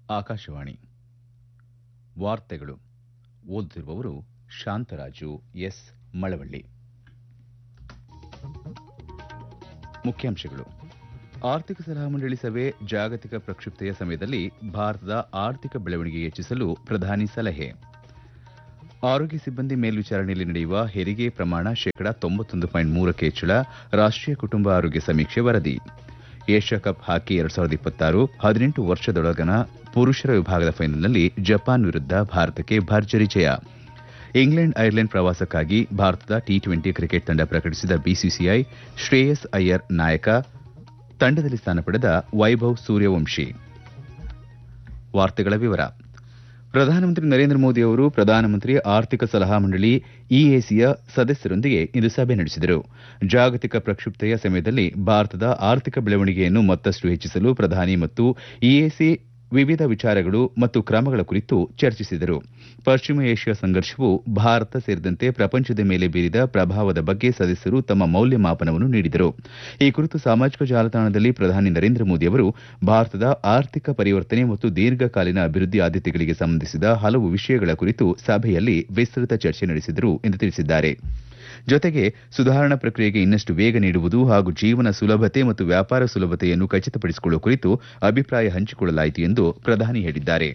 ಆಕಾಶವಾಣಿ ವಾರ್ತೆಗಳು ಓದುತ್ತಿರುವವರು ಶಾಂತರಾಜು ಎಸ್ ಮಳವಳ್ಳಿ. ಮುಖ್ಯಾಂಶಗಳು. ಆರ್ಥಿಕ ಸಲಹಾ ಮಂಡಳಿ ಸಭೆ ಜಾಗತಿಕ ಪ್ರಕ್ಷುಬ್ಧತೆಯ ಸಮಯದಲ್ಲಿ ಭಾರತದ ಆರ್ಥಿಕ ಬೆಳವಣಿಗೆ ಹೆಚ್ಚಿಸಲು ಪ್ರಧಾನಿ ಸಲಹೆ. ಆರೋಗ್ಯ ಸಿಬ್ಬಂದಿ ಮೇಲ್ವಿಚಾರಣೆಯಲ್ಲಿ ನಡೆಯುವ ಹೆರಿಗೆ ಪ್ರಮಾಣ 91.3ಕ್ಕೆ ಹೆಚ್ಚಳ. ರಾಷ್ಟೀಯ ಕುಟುಂಬ ಆರೋಗ್ಯ ಸಮೀಕ್ಷೆ ವರದಿ. ಏಷ್ಯಾ ಕಪ್ ಹಾಕಿ 2026 18 ವರ್ಷದೊಳಗನ ಪುರುಷರ ವಿಭಾಗದ ಫೈನಲ್ನಲ್ಲಿ ಜಪಾನ್ ವಿರುದ್ಧ ಭಾರತಕ್ಕೆ ಭರ್ಜರಿ ಜಯ. ಇಂಗ್ಲೆಂಡ್ ಐರ್ಲೆಂಡ್ ಪ್ರವಾಸಕ್ಕಾಗಿ ಭಾರತದ ಟಿ20 ಕ್ರಿಕೆಟ್ ತಂಡ ಪ್ರಕಟಿಸಿದ ಬಿಸಿಸಿಐ. ಶ್ರೇಯಸ್ ಅಯ್ಯರ್ ನಾಯಕ, ತಂಡದಲ್ಲಿ ಸ್ಥಾನ ಪಡೆದ ವೈಭವ್ ಸೂರ್ಯವಂಶಿ. ವಾರ್ತೆಗಳ ವಿವರ. ಪ್ರಧಾನಮಂತ್ರಿ ನರೇಂದ್ರ ಮೋದಿ ಅವರು ಪ್ರಧಾನಮಂತ್ರಿ ಆರ್ಥಿಕ ಸಲಹಾ ಮಂಡಳಿ ಇಎಸಿಯ ಸದಸ್ಯರೊಂದಿಗೆ ಇಂದು ಸಭೆ ನಡೆಸಿದರು. ಜಾಗತಿಕ ಪ್ರಕ್ಷುಬ್ಧತೆಯ ಸಮಯದಲ್ಲಿ ಭಾರತದ ಆರ್ಥಿಕ ಬೆಳವಣಿಗೆಯನ್ನು ಮತ್ತಷ್ಟು ಹೆಚ್ಚಿಸಲು ಪ್ರಧಾನಿ ಮತ್ತು ಇಎಸಿ ವಿವಿಧ ವಿಚಾರಗಳು ಮತ್ತು ಕ್ರಮಗಳ ಕುರಿತು ಚರ್ಚಿಸಿದರು. ಪಶ್ಚಿಮ ಏಷ್ಯಾ ಸಂಘರ್ಷವು ಭಾರತ ಸೇರಿದಂತೆ ಪ್ರಪಂಚದ ಮೇಲೆ ಬೀರಿದ ಪ್ರಭಾವದ ಬಗ್ಗೆ ಸದಸ್ಯರು ತಮ್ಮ ಮೌಲ್ಯಮಾಪನವನ್ನು ನೀಡಿದರು. ಈ ಕುರಿತು ಸಾಮಾಜಿಕ ಜಾಲತಾಣದಲ್ಲಿ ಪ್ರಧಾನಿ ನರೇಂದ್ರ ಮೋದಿ ಅವರು ಭಾರತದ ಆರ್ಥಿಕ ಪರಿವರ್ತನೆ ಮತ್ತು ದೀರ್ಘಕಾಲೀನ ಅಭಿವೃದ್ಧಿ ಆದ್ಯತೆಗಳಿಗೆ ಸಂಬಂಧಿಸಿದ ಹಲವು ವಿಷಯಗಳ ಕುರಿತು ಸಭೆಯಲ್ಲಿ ವಿಸ್ತೃತ ಚರ್ಚೆ ನಡೆಸಿದರು ಎಂದು ತಿಳಿಸಿದ್ದಾರೆ. ಜೊತೆಗೆ ಸುಧಾರಣಾ ಪ್ರಕ್ರಿಯೆಗೆ ಇನ್ನಷ್ಟು ವೇಗ ನೀಡುವುದು ಹಾಗೂ ಜೀವನ ಸುಲಭತೆ ಮತ್ತು ವ್ಯಾಪಾರ ಸುಲಭತೆಯನ್ನು ಖಚಿತಪಡಿಸಿಕೊಳ್ಳುವ ಕುರಿತು ಅಭಿಪ್ರಾಯ ಹಂಚಿಕೊಳ್ಳಲಾಯಿತು ಎಂದು ಪ್ರಧಾನಿ ಹೇಳಿದ್ದಾರೆ.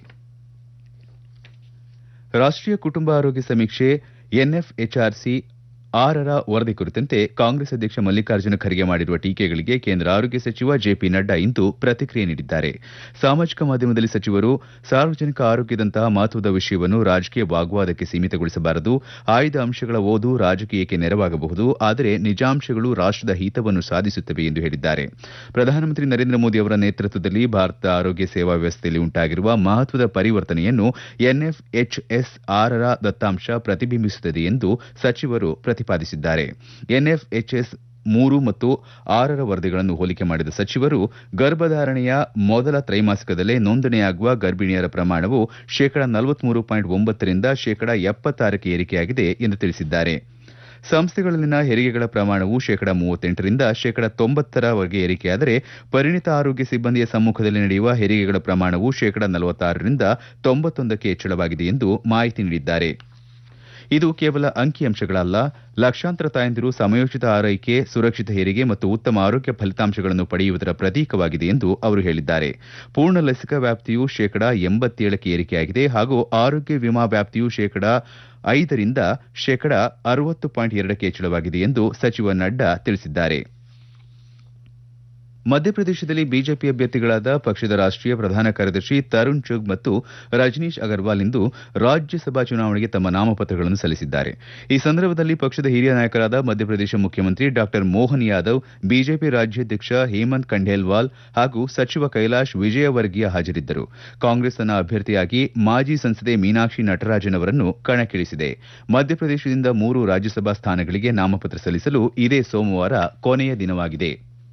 ರಾಷ್ಟೀಯ ಕುಟುಂಬ ಆರೋಗ್ಯ ಸಮೀಕ್ಷೆ ಎನ್ಎಫ್ಎಚ್ಆರ್ಸಿ 6ರ ವರದಿ ಕುರಿತಂತೆ ಕಾಂಗ್ರೆಸ್ ಅಧ್ಯಕ್ಷ ಮಲ್ಲಿಕಾರ್ಜುನ ಖರ್ಗೆ ಮಾಡಿರುವ ಟೀಕೆಗಳಿಗೆ ಕೇಂದ್ರ ಆರೋಗ್ಯ ಸಚಿವ ಜೆಪಿ ನಡ್ಡಾ ಇಂದು ಪ್ರತಿಕ್ರಿಯೆ ನೀಡಿದ್ದಾರೆ. ಸಾಮಾಜಿಕ ಮಾಧ್ಯಮದಲ್ಲಿ ಸಚಿವರು ಸಾರ್ವಜನಿಕ ಆರೋಗ್ಯದಂತಹ ಮಹತ್ವದ ವಿಷಯವನ್ನು ರಾಜಕೀಯ ವಾಗ್ವಾದಕ್ಕೆ ಸೀಮಿತಗೊಳಿಸಬಾರದು. ಆಯ್ದ ಅಂಶಗಳ ಓದು ರಾಜಕೀಯಕ್ಕೆ ನೆರವಾಗಬಹುದು, ಆದರೆ ನಿಜಾಂಶಗಳು ರಾಷ್ಟದ ಹಿತವನ್ನು ಸಾಧಿಸುತ್ತವೆ ಎಂದು ಹೇಳಿದ್ದಾರೆ. ಪ್ರಧಾನಮಂತ್ರಿ ನರೇಂದ್ರ ಮೋದಿ ಅವರ ನೇತೃತ್ವದಲ್ಲಿ ಭಾರತದ ಆರೋಗ್ಯ ಸೇವಾ ವ್ಯವಸ್ಥೆಯಲ್ಲಿ ಉಂಟಾಗಿರುವ ಮಹತ್ವದ ಪರಿವರ್ತನೆಯನ್ನು ಎನ್ಎಫ್ಎಚ್ಎಸ್ 6ರ ದತ್ತಾಂಶ ಪ್ರತಿಬಿಂಬಿಸುತ್ತದೆ ಎಂದು ಸಚಿವರು ಪ್ರತಿಪಾದಿಸಿದ್ದಾರೆ. ಎನ್ಎಫ್ಎಚ್ಎಸ್ 3 ಮತ್ತು 6ರ ವರದಿಗಳನ್ನು ಹೋಲಿಕೆ ಮಾಡಿದ ಸಚಿವರು ಗರ್ಭಧಾರಣೆಯ ಮೊದಲ ತ್ರೈಮಾಸಿಕದಲ್ಲೇ ನೋಂದಣಿಯಾಗುವ ಗರ್ಭಿಣಿಯರ ಪ್ರಮಾಣವು 43.9ರಿಂದ 76ಕ್ಕೆ ಏರಿಕೆಯಾಗಿದೆ ಎಂದು ತಿಳಿಸಿದ್ದಾರೆ. ಸಂಸ್ಥೆಗಳಲ್ಲಿನ ಹೆರಿಗೆಗಳ ಪ್ರಮಾಣವು 38ರಿಂದ 90ರವರೆಗೆ ಏರಿಕೆಯಾದರೆ, ಪರಿಣಿತ ಆರೋಗ್ಯ ಸಿಬ್ಬಂದಿಯ ಸಮ್ಮುಖದಲ್ಲಿ ನಡೆಯುವ ಹೆರಿಗೆಗಳ ಪ್ರಮಾಣವು 46ರಿಂದ 91ಕ್ಕೆ ಹೆಚ್ಚಳವಾಗಿದೆ ಎಂದು ಮಾಹಿತಿ ನೀಡಿದ್ದಾರೆ. ಇದು ಕೇವಲ ಅಂಕಿಅಂಶಗಳಲ್ಲ, ಲಕ್ಷಾಂತರ ತಾಯಂದಿರು ಸಮಯೋಚಿತ ಆರೈಕೆ, ಸುರಕ್ಷಿತ ಹೆರಿಗೆ ಮತ್ತು ಉತ್ತಮ ಆರೋಗ್ಯ ಫಲಿತಾಂಶಗಳನ್ನು ಪಡೆಯುವುದರ ಪ್ರತೀಕವಾಗಿದೆ ಎಂದು ಅವರು ಹೇಳಿದ್ದಾರೆ. ಪೂರ್ಣ ಲಸಿಕಾ ವ್ಯಾಪ್ತಿಯು 87ಕ್ಕೆ ಏರಿಕೆಯಾಗಿದೆ ಹಾಗೂ ಆರೋಗ್ಯ ವಿಮಾ ವ್ಯಾಪ್ತಿಯು 5ರಿಂದ 60.2ಕ್ಕೆ ಹೆಚ್ಚಳವಾಗಿದೆ ಎಂದು ಸಚಿವ ನಡ್ಡಾ ತಿಳಿಸಿದ್ದಾರೆ. ಮಧ್ಯಪ್ರದೇಶದಲ್ಲಿ ಬಿಜೆಪಿ ಅಭ್ಯರ್ಥಿಗಳಾದ ಪಕ್ಷದ ರಾಷ್ಟೀಯ ಪ್ರಧಾನ ಕಾರ್ಯದರ್ಶಿ ತರುಣ್ ಚುಗ್ ಮತ್ತು ರಜನೀಶ್ ಅಗರ್ವಾಲ್ ಇಂದು ರಾಜ್ಯಸಭಾ ಚುನಾವಣೆಗೆ ತಮ್ಮ ನಾಮಪತ್ರಗಳನ್ನು ಸಲ್ಲಿಸಿದ್ದಾರೆ. ಈ ಸಂದರ್ಭದಲ್ಲಿ ಪಕ್ಷದ ಹಿರಿಯ ನಾಯಕರಾದ ಮಧ್ಯಪ್ರದೇಶ ಮುಖ್ಯಮಂತ್ರಿ ಡಾ ಮೋಹನ್ ಯಾದವ್, ಬಿಜೆಪಿ ರಾಜ್ಯಾಧ್ಯಕ್ಷ ಹೇಮಂತ್ ಖಂಡೇಲ್ವಾಲ್ ಹಾಗೂ ಸಚಿವ ಕೈಲಾಶ್ ವಿಜಯವರ್ಗಿಯಾ ಹಾಜರಿದ್ದರು. ಕಾಂಗ್ರೆಸ್ ತನ್ನ ಅಭ್ಯರ್ಥಿಯಾಗಿ ಮಾಜಿ ಸಂಸದೆ ಮೀನಾಕ್ಷಿ ನಟರಾಜನ್ ಅವರನ್ನು ಕಣಕ್ಕಿಳಿಸಿದೆ. ಮಧ್ಯಪ್ರದೇಶದಿಂದ 3 ರಾಜ್ಯಸಭಾ ಸ್ಥಾನಗಳಿಗೆ ನಾಮಪತ್ರ ಸಲ್ಲಿಸಲು ಇದೇ ಸೋಮವಾರ ಕೊನೆಯ ದಿನವಾಗಿದೆ.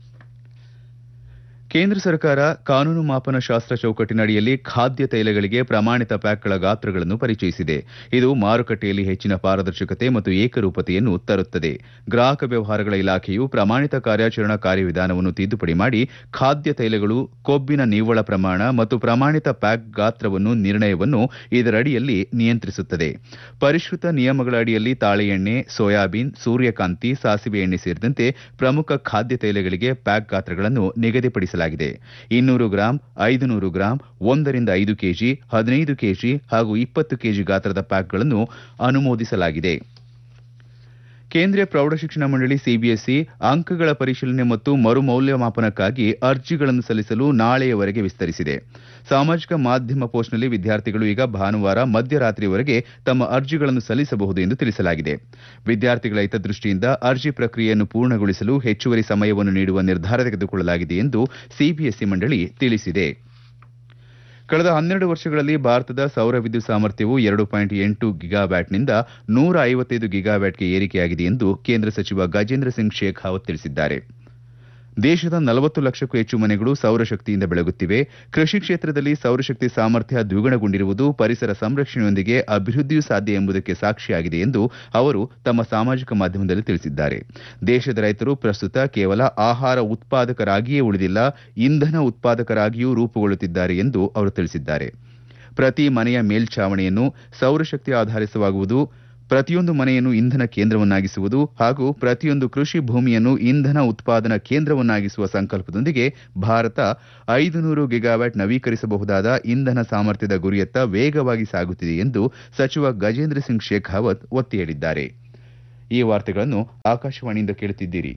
ಕೇಂದ್ರ ಸರ್ಕಾರ ಕಾನೂನು ಮಾಪನ ಶಾಸ್ತ್ರ ಚೌಕಟ್ಟಿನ ಅಡಿಯಲ್ಲಿ ಖಾದ್ಯ ತೈಲಗಳಿಗೆ ಪ್ರಮಾಣಿತ ಪ್ಯಾಕ್ಗಳ ಗಾತ್ರಗಳನ್ನು ಪರಿಚಯಿಸಿದೆ. ಇದು ಮಾರುಕಟ್ಟೆಯಲ್ಲಿ ಹೆಚ್ಚಿನ ಪಾರದರ್ಶಕತೆ ಮತ್ತು ಏಕರೂಪತೆಯನ್ನು ತರುತ್ತದೆ. ಗ್ರಾಹಕ ವ್ಯವಹಾರಗಳ ಇಲಾಖೆಯು ಪ್ರಮಾಣಿತ ಕಾರ್ಯಾಚರಣಾ ಕಾರ್ಯವಿಧಾನವನ್ನು ತಿದ್ದುಪಡಿ ಮಾಡಿ ಖಾದ್ಯ ತೈಲಗಳು, ಕೊಬ್ಬಿನ ನಿವ್ವಳ ಪ್ರಮಾಣ ಮತ್ತು ಪ್ರಮಾಣಿತ ಪ್ಯಾಕ್ ಗಾತ್ರವನ್ನು ನಿರ್ಣಯವನ್ನು ಇದರಡಿಯಲ್ಲಿ ನಿಯಂತ್ರಿಸುತ್ತದೆ. ಪರಿಷ್ಕೃತ ನಿಯಮಗಳ ಅಡಿಯಲ್ಲಿ ತಾಳೆ ಎಣ್ಣೆ, ಸೋಯಾಬೀನ್, ಸೂರ್ಯಕಾಂತಿ, ಸಾಸಿವೆ ಎಣ್ಣೆ ಸೇರಿದಂತೆ ಪ್ರಮುಖ ಖಾದ್ಯ ತೈಲಗಳಿಗೆ ಪ್ಯಾಕ್ ಗಾತ್ರಗಳನ್ನು ನಿಗದಿಪಡಿಸಲಾಗಿದೆ. 200 ಗ್ರಾಂ, 500 ಗ್ರಾಂ, 1ರಿಂದ 5 ಕೆಜಿ, 15 ಕೆಜಿ ಹಾಗೂ 20 ಕೆಜಿ ಗಾತ್ರದ ಪ್ಯಾಕ್ಗಳನ್ನು ಅನುಮೋದಿಸಲಾಗಿದೆ. ಕೇಂದ್ರೀಯ ಪ್ರೌಢಶಿಕ್ಷಣ ಮಂಡಳಿ ಸಿಬಿಎಸ್ಇ ಅಂಕಗಳ ಪರಿಶೀಲನೆ ಮತ್ತು ಮರುಮೌಲ್ಯಮಾಪನಕ್ಕಾಗಿ ಅರ್ಜಿಗಳನ್ನು ಸಲ್ಲಿಸಲು ನಾಳೆಯವರೆಗೆ ವಿಸ್ತರಿಸಿದೆ. ಸಾಮಾಜಿಕ ಮಾಧ್ಯಮ ಪೋಸ್ಟ್ನಲ್ಲಿ ವಿದ್ಯಾರ್ಥಿಗಳು ಈಗ ಭಾನುವಾರ ಮಧ್ಯರಾತ್ರಿಯವರೆಗೆ ತಮ್ಮ ಅರ್ಜಿಗಳನ್ನು ಸಲ್ಲಿಸಬಹುದು ಎಂದು ತಿಳಿಸಲಾಗಿದೆ. ವಿದ್ಯಾರ್ಥಿಗಳ ಹಿತದೃಷ್ಟಿಯಿಂದ ಅರ್ಜಿ ಪ್ರಕ್ರಿಯೆಯನ್ನು ಪೂರ್ಣಗೊಳಿಸಲು ಹೆಚ್ಚುವರಿ ಸಮಯವನ್ನು ನೀಡುವ ನಿರ್ಧಾರ ತೆಗೆದುಕೊಳ್ಳಲಾಗಿದೆ ಎಂದು ಸಿಬಿಎಸ್ಇ ಮಂಡಳಿ ತಿಳಿಸಿದೆ. ಕಳೆದ 12 ವರ್ಷಗಳಲ್ಲಿ ಭಾರತದ ಸೌರ ವಿದ್ಯುತ್ ಸಾಮರ್ಥ್ಯವು 2.8 ಗಿಗಾವ್ಯಾಟ್ನಿಂದ 155 ಗಿಗಾವ್ಯಾಟ್ಗೆ ಏರಿಕೆಯಾಗಿದೆ ಎಂದು ಕೇಂದ್ರ ಸಚಿವ ಗಜೇಂದ್ರ ಸಿಂಗ್ ಶೇಖಾವತ್ ತಿಳಿಸಿದ್ದಾರೆ. ದೇಶದ 40 ಲಕ್ಷಕ್ಕೂ ಹೆಚ್ಚು ಮನೆಗಳು ಸೌರಶಕ್ತಿಯಿಂದ ಬೆಳಗುತ್ತಿವೆ. ಕೃಷಿ ಕ್ಷೇತ್ರದಲ್ಲಿ ಸೌರಶಕ್ತಿ ಸಾಮರ್ಥ್ಯ ದ್ವಿಗುಣಗೊಂಡಿರುವುದು ಪರಿಸರ ಸಂರಕ್ಷಣೆಯೊಂದಿಗೆ ಅಭಿವೃದ್ಧಿಯೂ ಸಾಧ್ಯ ಎಂಬುದಕ್ಕೆ ಸಾಕ್ಷಿಯಾಗಿದೆ ಎಂದು ಅವರು ತಮ್ಮ ಸಾಮಾಜಿಕ ಮಾಧ್ಯಮದಲ್ಲಿ ತಿಳಿಸಿದ್ದಾರೆ. ದೇಶದ ರೈತರು ಪ್ರಸ್ತುತ ಕೇವಲ ಆಹಾರ ಉತ್ಪಾದಕರಾಗಿಯೇ ಉಳಿದಿಲ್ಲ, ಇಂಧನ ಉತ್ಪಾದಕರಾಗಿಯೂ ರೂಪುಗೊಳ್ಳುತ್ತಿದ್ದಾರೆ ಎಂದು ಅವರು ತಿಳಿಸಿದ್ದಾರೆ. ಪ್ರತಿ ಮನೆಯ ಮೇಲ್ಛಾವಣಿಯನ್ನು ಸೌರಶಕ್ತಿ ಆಧರಿಸವಾಗುವುದು, ಪ್ರತಿಯೊಂದು ಮನೆಯನ್ನು ಇಂಧನ ಕೇಂದ್ರವನ್ನಾಗಿಸುವುದು ಹಾಗೂ ಪ್ರತಿಯೊಂದು ಕೃಷಿ ಭೂಮಿಯನ್ನು ಇಂಧನ ಉತ್ಪಾದನಾ ಕೇಂದ್ರವನ್ನಾಗಿಸುವ ಸಂಕಲ್ಪದೊಂದಿಗೆ ಭಾರತ 500 ಗಿಗಾವ್ಯಾಟ್ ನವೀಕರಿಸಬಹುದಾದ ಇಂಧನ ಸಾಮರ್ಥ್ಯದ ಗುರಿಯತ್ತ ವೇಗವಾಗಿ ಸಾಗುತ್ತಿದೆ ಎಂದು ಸಚಿವ ಗಜೇಂದ್ರ ಸಿಂಗ್ ಶೇಖಾವತ್ ಒತ್ತಿ ಹೇಳಿದ್ದಾರೆ. ಈ ವಾರ್ತೆಗಳನ್ನು ಆಕಾಶವಾಣಿಯಿಂದ ಕೇಳುತ್ತಿದ್ದೀರಿ.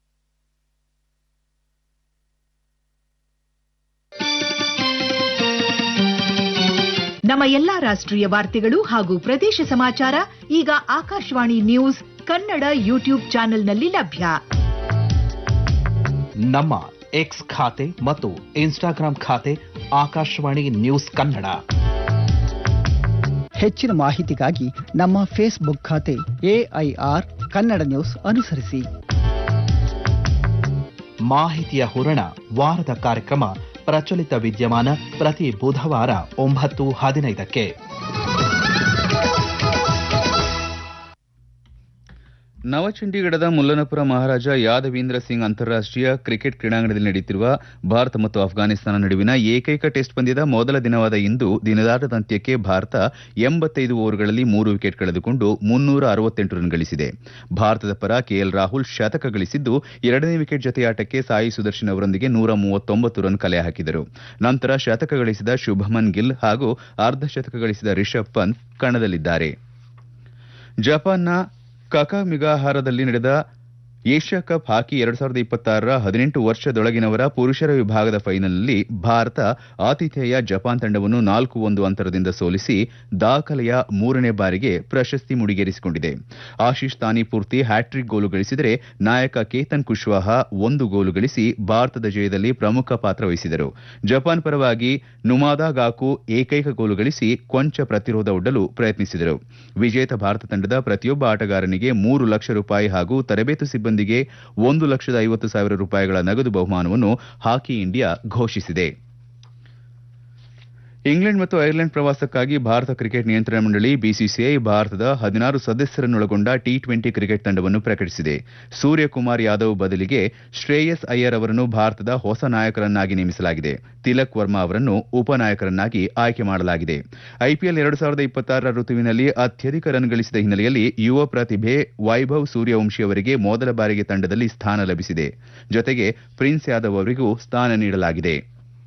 ನಮ್ಮ ಎಲ್ಲಾ ರಾಷ್ಟ್ರೀಯ ವಾರ್ತೆಗಳು ಹಾಗೂ ಪ್ರದೇಶ ಸಮಾಚಾರ ಈಗ ಆಕಾಶವಾಣಿ ನ್ಯೂಸ್ ಕನ್ನಡ ಯೂಟ್ಯೂಬ್ ಚಾನೆಲ್ನಲ್ಲಿ ಲಭ್ಯ. ನಮ್ಮ ಎಕ್ಸ್ ಖಾತೆ ಮತ್ತು ಇನ್ಸ್ಟಾಗ್ರಾಂ ಖಾತೆ ಆಕಾಶವಾಣಿ ನ್ಯೂಸ್ ಕನ್ನಡ. ಹೆಚ್ಚಿನ ಮಾಹಿತಿಗಾಗಿ ನಮ್ಮ ಫೇಸ್ಬುಕ್ ಖಾತೆ AIR ಕನ್ನಡ ನ್ಯೂಸ್ ಅನುಸರಿಸಿ. ಮಾಹಿತಿಯ ಹೂರಣ ವಾರದ ಕಾರ್ಯಕ್ರಮ ಪ್ರಚಲಿತ ವಿದ್ಯಮಾನ ಪ್ರತಿ ಬುಧವಾರ 9:15ಕ್ಕೆ. ನವಚಂಡೀಗಢದ ಮುಲ್ಲನಪುರ ಮಹಾರಾಜ ಯಾದವೀಂದ್ರ ಸಿಂಗ್ ಅಂತಾರಾಷ್ಟೀಯ ಕ್ರಿಕೆಟ್ ಕ್ರೀಡಾಂಗಣದಲ್ಲಿ ನಡೆಯುತ್ತಿರುವ ಭಾರತ ಮತ್ತು ಅಫ್ಘಾನಿಸ್ತಾನ ನಡುವಿನ ಏಕೈಕ ಟೆಸ್ಟ್ ಪಂದ್ಯದ ಮೊದಲ ದಿನವಾದ ಇಂದು ದಿನದಾಟದ ಅಂತ್ಯಕ್ಕೆ ಭಾರತ 85 ಓವರ್ಗಳಲ್ಲಿ 3 ವಿಕೆಟ್ ಕಳೆದುಕೊಂಡು 368 ರನ್ ಗಳಿಸಿದೆ. ಭಾರತದ ಪರ KL ರಾಹುಲ್ ಶತಕ ಗಳಿಸಿದ್ದು, ಎರಡನೇ ವಿಕೆಟ್ ಜತೆಯಾಟಕ್ಕೆ ಸಾಯಿ ಸುದರ್ಶನ್ ಅವರೊಂದಿಗೆ 139 ರನ್ ಕಲೆ ಹಾಕಿದರು. ನಂತರ ಶತಕ ಗಳಿಸಿದ ಶುಭಮನ್ ಗಿಲ್ ಹಾಗೂ ಅರ್ಧ ಶತಕ ಗಳಿಸಿದ ರಿಷಬ್ ಪಂತ್ ಕಣದಲ್ಲಿದ್ದಾರೆ. ಜಪಾನ್ನ ಕಕಾಮಿಗಾಹಾರದಲ್ಲಿ ನಡೆದ ಏಷ್ಯಾ ಕಪ್ ಹಾಕಿ 2026ರ 18 ವರ್ಷದೊಳಗಿನವರ ಪುರುಷರ ವಿಭಾಗದ ಫೈನಲ್ನಲ್ಲಿ ಭಾರತ ಆತಿಥೇಯ ಜಪಾನ್ ತಂಡವನ್ನು 4-1 ಅಂತರದಿಂದ ಸೋಲಿಸಿ ದಾಖಲೆಯ 3ನೇ ಬಾರಿಗೆ ಪ್ರಶಸ್ತಿ ಮುಡಿಗೇರಿಸಿಕೊಂಡಿದೆ. ಆಶೀಶ್ ತಾನಿಪೂರ್ತಿ ಹ್ಯಾಟ್ರಿಕ್ ಗೋಲು ಗಳಿಸಿದರೆ ನಾಯಕ ಕೇತನ್ ಕುಶ್ವಾಹ 1 ಗೋಲು ಗಳಿಸಿ ಭಾರತದ ಜಯದಲ್ಲಿ ಪ್ರಮುಖ ಪಾತ್ರ ವಹಿಸಿದರು. ಜಪಾನ್ ಪರವಾಗಿ ನುಮಾದಾ ಗಾಕು ಏಕೈಕ ಗೋಲು ಗಳಿಸಿ ಕೊಂಚ ಪ್ರತಿರೋಧ ಒಡ್ಡಲು ಪ್ರಯತ್ನಿಸಿದರು. ವಿಜೇತ ಭಾರತ ತಂಡದ ಪ್ರತಿಯೊಬ್ಬ ಆಟಗಾರನಿಗೆ 3 ಲಕ್ಷ ರೂಪಾಯಿ ಹಾಗೂ ತರಬೇತು ಸಿಬ್ಬಂದಿಗೆ 1,50,000 ರೂಪಾಯಿಗಳ ನಗದು ಬಹುಮಾನವನ್ನು ಹಾಕಿ ಇಂಡಿಯಾ ಘೋಷಿಸಿದೆ. ಇಂಗ್ಲೆಂಡ್ ಮತ್ತು ಐರ್ಲೆಂಡ್ ಪ್ರವಾಸಕ್ಕಾಗಿ ಭಾರತ ಕ್ರಿಕೆಟ್ ನಿಯಂತ್ರಣ ಮಂಡಳಿ BCCI ಭಾರತದ 16 ಸದಸ್ಯರನ್ನೊಳಗೊಂಡ T20 ಕ್ರಿಕೆಟ್ ತಂಡವನ್ನು ಪ್ರಕಟಿಸಿದೆ. ಸೂರ್ಯಕುಮಾರ್ ಯಾದವ್ ಬದಲಿಗೆ ಶ್ರೇಯಸ್ ಅಯ್ಯರ್ ಅವರನ್ನು ಭಾರತದ ಹೊಸ ನಾಯಕರನ್ನಾಗಿ ನೇಮಿಸಲಾಗಿದೆ. ತಿಲಕ್ ವರ್ಮಾ ಅವರನ್ನು ಉಪನಾಯಕರನ್ನಾಗಿ ಆಯ್ಕೆ ಮಾಡಲಾಗಿದೆ. IPL 2026ರ ಋತುವಿನಲ್ಲಿ ಅತ್ಯಧಿಕ ರನ್ ಗಳಿಸಿದ ಹಿನ್ನೆಲೆಯಲ್ಲಿ ಯುವ ಪ್ರತಿಭೆ ವೈಭವ್ ಸೂರ್ಯವಂಶಿ ಅವರಿಗೆ ಮೊದಲ ಬಾರಿಗೆ ತಂಡದಲ್ಲಿ ಸ್ಥಾನ ಲಭಿಸಿದೆ. ಜೊತೆಗೆ ಪ್ರಿನ್ಸ್ ಯಾದವ್ ಅವರಿಗೂ ಸ್ಥಾನ ನೀಡಲಾಗಿದೆ.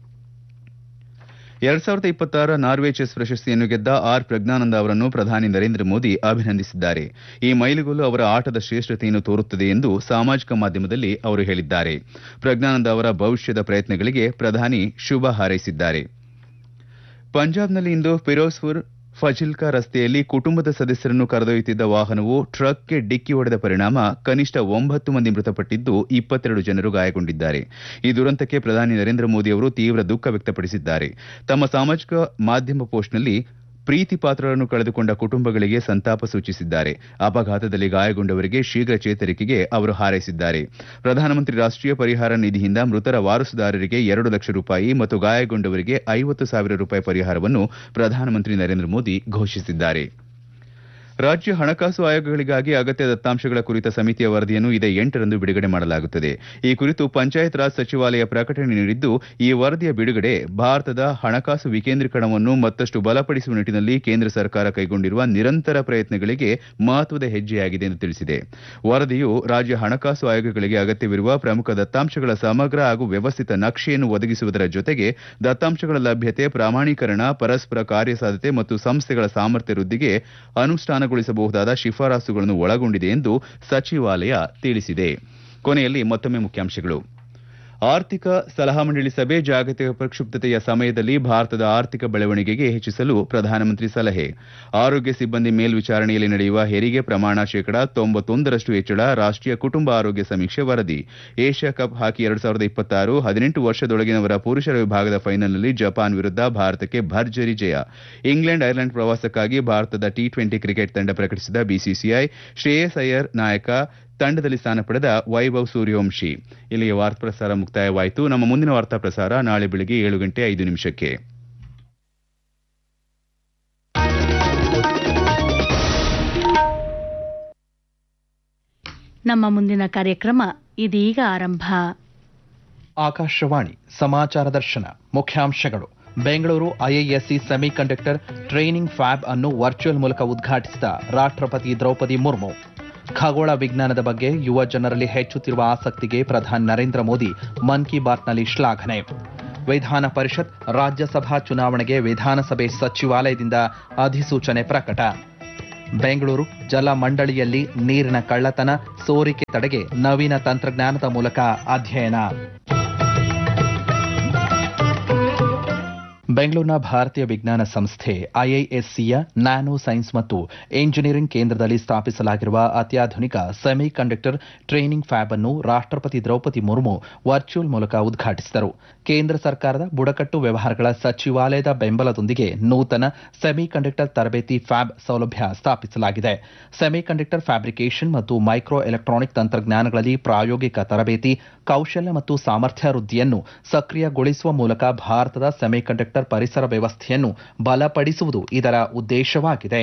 2026 ನಾರ್ವೆ ಚೆಸ್ ಪ್ರಶಸ್ತಿಯನ್ನು ಗೆದ್ದ ಪ್ರಜ್ಞಾನಂದ ಅವರನ್ನು ಪ್ರಧಾನಿ ನರೇಂದ್ರ ಮೋದಿ ಅಭಿನಂದಿಸಿದ್ದಾರೆ. ಈ ಮೈಲಿಗಲ್ಲು ಅವರ ಆಟದ ಶ್ರೇಷ್ಠತೆಯನ್ನು ತೋರುತ್ತದೆ ಎಂದು ಸಾಮಾಜಿಕ ಮಾಧ್ಯಮದಲ್ಲಿ ಅವರು ಹೇಳಿದ್ದಾರೆ. ಪ್ರಜ್ಞಾನಂದ ಅವರ ಭವಿಷ್ಯದ ಪ್ರಯತ್ನಗಳಿಗೆ ಪ್ರಧಾನಿ ಶುಭ ಹಾರೈಸಿದ್ದಾರೆ. ಪಂಜಾಬ್ನಲ್ಲಿ ಇಂದು ಫಿರೋಜ್ಪುರ್ ಫಜಿಲ್ಕಾ ರಸ್ತೆಯಲ್ಲಿ ಕುಟುಂಬದ ಸದಸ್ಯರನ್ನು ಕರೆದೊಯ್ಯುತ್ತಿದ್ದ ವಾಹನವು ಟ್ರಕ್ಗೆ ಡಿಕ್ಕಿ ಹೊಡೆದ ಪರಿಣಾಮ ಕನಿಷ್ಠ 9 ಮಂದಿ ಮೃತಪಟ್ಟಿದ್ದು 22 ಜನರು ಗಾಯಗೊಂಡಿದ್ದಾರೆ. ಈ ದುರಂತಕ್ಕೆ ಪ್ರಧಾನಿ ನರೇಂದ್ರ ಮೋದಿ ಅವರು ತೀವ್ರ ದುಃಖ ವ್ಯಕ್ತಪಡಿಸಿದ್ದಾರೆ. ತಮ್ಮ ಸಾಮಾಜಿಕ ಮಾಧ್ಯಮ ಪೋಸ್ಟ್ನಲ್ಲಿ ಪ್ರೀತಿ ಪಾತ್ರರನ್ನು ಕಳೆದುಕೊಂಡ ಕುಟುಂಬಗಳಿಗೆ ಸಂತಾಪ ಸೂಚಿಸಿದ್ದಾರೆ. ಅಪಘಾತದಲ್ಲಿ ಗಾಯಗೊಂಡವರಿಗೆ ಶೀಘ್ರ ಚೇತರಿಕೆಗೆ ಅವರು ಹಾರೈಸಿದ್ದಾರೆ. ಪ್ರಧಾನಮಂತ್ರಿ ರಾಷ್ಟೀಯ ಪರಿಹಾರ ನಿಧಿಯಿಂದ ಮೃತರ ವಾರಸುದಾರರಿಗೆ 2 ಲಕ್ಷ ರೂಪಾಯಿ ಮತ್ತು ಗಾಯಗೊಂಡವರಿಗೆ 50,000 ರೂಪಾಯಿ ಪರಿಹಾರವನ್ನು ಪ್ರಧಾನಮಂತ್ರಿ ನರೇಂದ್ರ ಮೋದಿ ಘೋಷಿಸಿದ್ದಾರೆ. ರಾಜ್ಯ ಹಣಕಾಸು ಆಯೋಗಗಳಿಗಾಗಿ ಅಗತ್ಯ ದತ್ತಾಂಶಗಳ ಕುರಿತ ಸಮಿತಿಯ ವರದಿಯನ್ನು ಇದೇ 8ರಂದು ಬಿಡುಗಡೆ ಮಾಡಲಾಗುತ್ತದೆ. ಈ ಕುರಿತು ಪಂಚಾಯತ್ ರಾಜ್ ಸಚಿವಾಲಯ ಪ್ರಕಟಣೆ ನೀಡಿದ್ದು, ಈ ವರದಿಯ ಬಿಡುಗಡೆ ಭಾರತದ ಹಣಕಾಸು ವಿಕೇಂದ್ರೀಕರಣವನ್ನು ಮತ್ತಷ್ಟು ಬಲಪಡಿಸುವ ನಿಟ್ಟಿನಲ್ಲಿ ಕೇಂದ್ರ ಸರ್ಕಾರ ಕೈಗೊಂಡಿರುವ ನಿರಂತರ ಪ್ರಯತ್ನಗಳಿಗೆ ಮಹತ್ವದ ಹೆಜ್ಜೆಯಾಗಿದೆ ಎಂದು ತಿಳಿಸಿದೆ. ವರದಿಯು ರಾಜ್ಯ ಹಣಕಾಸು ಆಯೋಗಗಳಿಗೆ ಅಗತ್ಯವಿರುವ ಪ್ರಮುಖ ದತ್ತಾಂಶಗಳ ಸಮಗ್ರ ಹಾಗೂ ವ್ಯವಸ್ಥಿತ ನಕ್ಷೆಯನ್ನು ಒದಗಿಸುವುದರ ಜೊತೆಗೆ ದತ್ತಾಂಶಗಳ ಲಭ್ಯತೆ, ಪ್ರಮಾಣೀಕರಣ, ಪರಸ್ಪರ ಕಾರ್ಯಸಾಧ್ಯತೆ ಮತ್ತು ಸಂಸ್ಥೆಗಳ ಸಾಮರ್ಥ್ಯ ವೃದ್ಧಿಗೆ ಅನುಷ್ಠಾನಗೊಳಿಸಬಹುದಾದ ಶಿಫಾರಸುಗಳನ್ನು ಒಳಗೊಂಡಿದೆ ಎಂದು ಸಚಿವಾಲಯ ತಿಳಿಸಿದೆ. ಕೊನೆಯಲ್ಲಿ ಮತ್ತೊಮ್ಮೆ ಮುಖ್ಯಾಂಶಗಳು. ಆರ್ಥಿಕ ಸಲಹಾ ಮಂಡಳಿ ಸಭೆ ಜಾಗತಿಕ ಪ್ರಕ್ಷುಬ್ಧತೆಯ ಸಮಯದಲ್ಲಿ ಭಾರತದ ಆರ್ಥಿಕ ಬೆಳವಣಿಗೆಗೆ ಹೆಚ್ಚಿಸಲು ಪ್ರಧಾನಮಂತ್ರಿ ಸಲಹೆ. ಆರೋಗ್ಯ ಸಿಬ್ಬಂದಿ ಮೇಲ್ವಿಚಾರಣೆಯಲ್ಲಿ ನಡೆಯುವ ಹೆರಿಗೆ ಪ್ರಮಾಣ 91% ಹೆಚ್ಚಳ, ರಾಷ್ಟೀಯ ಕುಟುಂಬ ಆರೋಗ್ಯ ಸಮೀಕ್ಷೆ ವರದಿ. ಏಷ್ಯಾ ಕಪ್ ಹಾಕಿ 2026 18 ವರ್ಷದೊಳಗಿನವರ ಪುರುಷರ ವಿಭಾಗದ ಫೈನಲ್ನಲ್ಲಿ ಜಪಾನ್ ವಿರುದ್ಧ ಭಾರತಕ್ಕೆ ಭರ್ಜರಿ ಜಯ. ಇಂಗ್ಲೆಂಡ್ ಐರ್ಲೆಂಡ್ ಪ್ರವಾಸಕ್ಕಾಗಿ ಭಾರತದ T20 ಕ್ರಿಕೆಟ್ ತಂಡ ಪ್ರಕಟಿಸಿದ BCCI ಶ್ರೇಯಸ್ ಅಯ್ಯರ್ ನಾಯಕ, ತಂಡದಲ್ಲಿ ಸ್ಥಾನ ಪಡೆದ ವೈಭವ್ ಸೂರ್ಯವಂಶಿ. ಇಲ್ಲಿಗೆ ವಾರ್ತಾ ಪ್ರಸಾರ ಮುಕ್ತಾಯವಾಯಿತು. ನಮ್ಮ ಮುಂದಿನ ವಾರ್ತಾ ಪ್ರಸಾರ ನಾಳೆ ಬೆಳಗ್ಗೆ 7:05. ನಮ್ಮ ಮುಂದಿನ ಕಾರ್ಯಕ್ರಮ ಇದೀಗ ಆರಂಭ. ಆಕಾಶವಾಣಿ ಸಮಾಚಾರ ದರ್ಶನ. ಮುಖ್ಯಾಂಶಗಳು. Bengaluru IISc semiconductor training fab ಅನ್ನು ವರ್ಚುವಲ್ ಮೂಲಕ ಉದ್ಘಾಟಿಸಿದ ರಾಷ್ಟ್ರಪತಿ ದ್ರೌಪದಿ ಮುರ್ಮು. ಖಗೋಳ ವಿಜ್ಞಾನದ ಬಗ್ಗೆ ಯುವ ಜನರಲ್ಲಿ ಹೆಚ್ಚುತ್ತಿರುವ ಆಸಕ್ತಿಗೆ ಪ್ರಧಾನಿ ನರೇಂದ್ರ ಮೋದಿ ಮನ್ ಕಿ ಬಾತ್ನಲ್ಲಿ ಶ್ಲಾಘನೆ. ವಿಧಾನ ಪರಿಷತ್ ರಾಜ್ಯಸಭಾ ಚುನಾವಣೆಗೆ ವಿಧಾನಸಭೆ ಸಚಿವಾಲಯದಿಂದ ಅಧಿಸೂಚನೆ ಪ್ರಕಟ. ಬೆಂಗಳೂರು ಜಲ ಮಂಡಳಿಯಲ್ಲಿ ನೀರಿನ ಕಳ್ಳತನ, ಸೋರಿಕೆ ತಡೆಗೆ ನವೀನ ತಂತ್ರಜ್ಞಾನದ ಮೂಲಕ ಅಧ್ಯಯನ. ಬೆಂಗಳೂರಿನ ಭಾರತೀಯ ವಿಜ್ಞಾನ ಸಂಸ್ಥೆ ಐಐಎಸ್ಸಿಯ ನ್ಯಾನೋ ಸೈನ್ಸ್ ಮತ್ತು ಇಂಜಿನಿಯರಿಂಗ್ ಕೇಂದ್ರದಲ್ಲಿ ಸ್ಥಾಪಿಸಲಾಗಿರುವ ಅತ್ಯಾಧುನಿಕ ಸೆಮಿ ಕಂಡಕ್ಟರ್ ಟ್ರೈನಿಂಗ್ ಫ್ಯಾಬ್ ಅನ್ನು ರಾಷ್ಟ್ರಪತಿ ದ್ರೌಪದಿ ಮುರ್ಮು ವರ್ಚುವಲ್ ಮೂಲಕ ಉದ್ಘಾಟಿಸಿದರು. ಕೇಂದ್ರ ಸರ್ಕಾರದ ಬುಡಕಟ್ಟು ವ್ಯವಹಾರಗಳ ಸಚಿವಾಲಯದ ಬೆಂಬಲದೊಂದಿಗೆ ನೂತನ ಸೆಮಿ ಕಂಡಕ್ಟರ್ ತರಬೇತಿ ಫ್ಯಾಬ್ ಸೌಲಭ್ಯ ಸ್ಥಾಪಿಸಲಾಗಿದೆ. ಸೆಮಿ ಕಂಡಕ್ಟರ್ ಫ್ಯಾಬ್ರಿಕೇಷನ್ ಮತ್ತು ಮೈಕ್ರೋ ಎಲೆಕ್ಟ್ರಾನಿಕ್ ತಂತ್ರಜ್ಞಾನಗಳಲ್ಲಿ ಪ್ರಾಯೋಗಿಕ ತರಬೇತಿ, ಕೌಶಲ್ಯ ಮತ್ತು ಸಾಮರ್ಥ್ಯ ವೃದ್ಧಿಯನ್ನು ಸಕ್ರಿಯಗೊಳಿಸುವ ಮೂಲಕ ಭಾರತದ ಸೆಮಿಕಂಡಕ್ಟರ್ ಪರಿಸರ ವ್ಯವಸ್ಥೆಯನ್ನು ಬಲಪಡಿಸುವುದು ಇದರ ಉದ್ದೇಶವಾಗಿದೆ.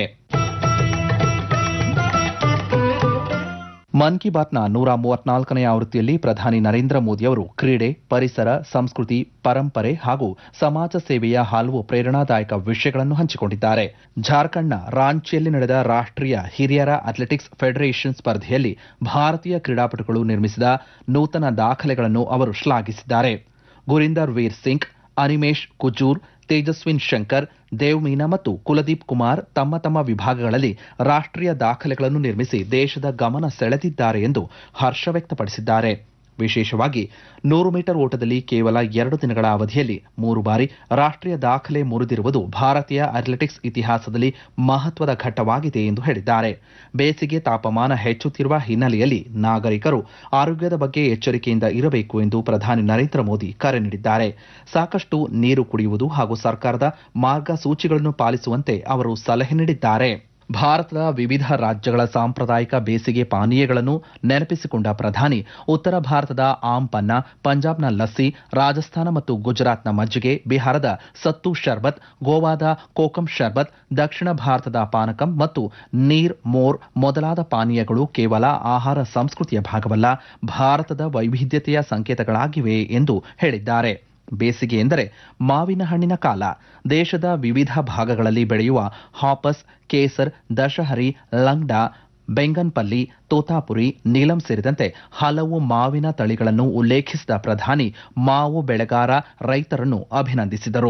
ಮನ್ ಕಿ ಬಾತ್ನ 134ನೇ ಆವೃತ್ತಿಯಲ್ಲಿ ಪ್ರಧಾನಿ ನರೇಂದ್ರ ಮೋದಿ ಅವರು ಕ್ರೀಡೆ, ಪರಿಸರ, ಸಂಸ್ಕೃತಿ, ಪರಂಪರೆ ಹಾಗೂ ಸಮಾಜ ಸೇವೆಯ ಹಲವು ಪ್ರೇರಣಾದಾಯಕ ವಿಷಯಗಳನ್ನು ಹಂಚಿಕೊಂಡಿದ್ದಾರೆ. ಜಾರ್ಖಂಡ್ನ ರಾಂಚಿಯಲ್ಲಿ ನಡೆದ ರಾಷ್ಟ್ರೀಯ ಹಿರಿಯರ ಅಥ್ಲೆಟಿಕ್ಸ್ ಫೆಡರೇಷನ್ ಸ್ಪರ್ಧೆಯಲ್ಲಿ ಭಾರತೀಯ ಕ್ರೀಡಾಪಟುಗಳು ನಿರ್ಮಿಸಿದ ನೂತನ ದಾಖಲೆಗಳನ್ನು ಅವರು ಶ್ಲಾಘಿಸಿದ್ದಾರೆ. ಗುರಿಂದರ್ ವೀರ್ ಸಿಂಗ್, ಅನಿಮೇಶ್ ಕುಜೂರ್, ತೇಜಸ್ವಿನ್ ಶಂಕರ್, ದೇವ್ ಮೀನಾ ಮತ್ತು ಕುಲದೀಪ್ ಕುಮಾರ್ ತಮ್ಮ ತಮ್ಮ ವಿಭಾಗಗಳಲ್ಲಿ ರಾಷ್ಟ್ರೀಯ ದಾಖಲೆಗಳನ್ನು ನಿರ್ಮಿಸಿ ದೇಶದ ಗಮನ ಸೆಳೆದಿದ್ದಾರೆ ಎಂದು ಹರ್ಷ ವ್ಯಕ್ತಪಡಿಸಿದ್ದಾರೆ. ವಿಶೇಷವಾಗಿ 100 ಮೀಟರ್ ಓಟದಲ್ಲಿ ಕೇವಲ 2 ದಿನಗಳ ಅವಧಿಯಲ್ಲಿ 3 ಬಾರಿ ರಾಷ್ಟ್ರೀಯ ದಾಖಲೆ ಮುರಿದಿರುವುದು ಭಾರತೀಯ ಅಥ್ಲೆಟಿಕ್ಸ್ ಇತಿಹಾಸದಲ್ಲಿ ಮಹತ್ವದ ಘಟ್ಟವಾಗಿದೆ ಎಂದು ಹೇಳಿದ್ದಾರೆ. ಬೇಸಿಗೆ ತಾಪಮಾನ ಹೆಚ್ಚುತ್ತಿರುವ ಹಿನ್ನೆಲೆಯಲ್ಲಿ ನಾಗರಿಕರು ಆರೋಗ್ಯದ ಬಗ್ಗೆ ಎಚ್ಚರಿಕೆಯಿಂದ ಇರಬೇಕು ಎಂದು ಪ್ರಧಾನಿ ನರೇಂದ್ರ ಮೋದಿ ಕರೆ ನೀಡಿದ್ದಾರೆ. ಸಾಕಷ್ಟು ನೀರು ಕುಡಿಯುವುದು ಹಾಗೂ ಸರ್ಕಾರದ ಮಾರ್ಗಸೂಚಿಗಳನ್ನು ಪಾಲಿಸುವಂತೆ ಅವರು ಸಲಹೆ ನೀಡಿದ್ದಾರೆ. ಭಾರತದ ವಿವಿಧ ರಾಜ್ಯಗಳ ಸಾಂಪ್ರದಾಯಿಕ ಬೇಸಿಗೆ ಪಾನೀಯಗಳನ್ನು ನೆನಪಿಸಿಕೊಂಡ ಪ್ರಧಾನಿ ಉತ್ತರ ಭಾರತದ ಆಮ್ ಪನ್ನ, ಪಂಜಾಬ್ನ ಲಸ್ಸಿ, ರಾಜಸ್ಥಾನ ಮತ್ತು ಗುಜರಾತ್ನ ಮಜ್ಜಿಗೆ, ಬಿಹಾರದ ಸತ್ತು ಶರ್ಬತ್, ಗೋವಾದ ಕೋಕಂ ಶರ್ಬತ್, ದಕ್ಷಿಣ ಭಾರತದ ಪಾನಕಂ ಮತ್ತು ನೀರ್ ಮೋರ್ ಮೊದಲಾದ ಪಾನೀಯಗಳು ಕೇವಲ ಆಹಾರ ಸಂಸ್ಕೃತಿಯ ಭಾಗವಲ್ಲ, ಭಾರತದ ವೈವಿಧ್ಯತೆಯ ಸಂಕೇತಗಳಾಗಿವೆ ಎಂದು ಹೇಳಿದ್ದಾರೆ. ಬೇಸಿಗೆ ಎಂದರೆ ಮಾವಿನ ಹಣ್ಣಿನ ಕಾಲ. ದೇಶದ ವಿವಿಧ ಭಾಗಗಳಲ್ಲಿ ಬೆಳೆಯುವ ಹಾಪಸ್, ಕೇಸರ್, ದಶಹರಿ, ಲಂಗ್ಡಾ, ಬೆಂಗನ್ಪಲ್ಲಿ, ತೋತಾಪುರಿ, ನೀಲಂ ಸೇರಿದಂತೆ ಹಲವು ಮಾವಿನ ತಳಿಗಳನ್ನು ಉಲ್ಲೇಖಿಸಿದ ಪ್ರಧಾನಿ ಮಾವು ಬೆಳೆಗಾರ ರೈತರನ್ನು ಅಭಿನಂದಿಸಿದರು.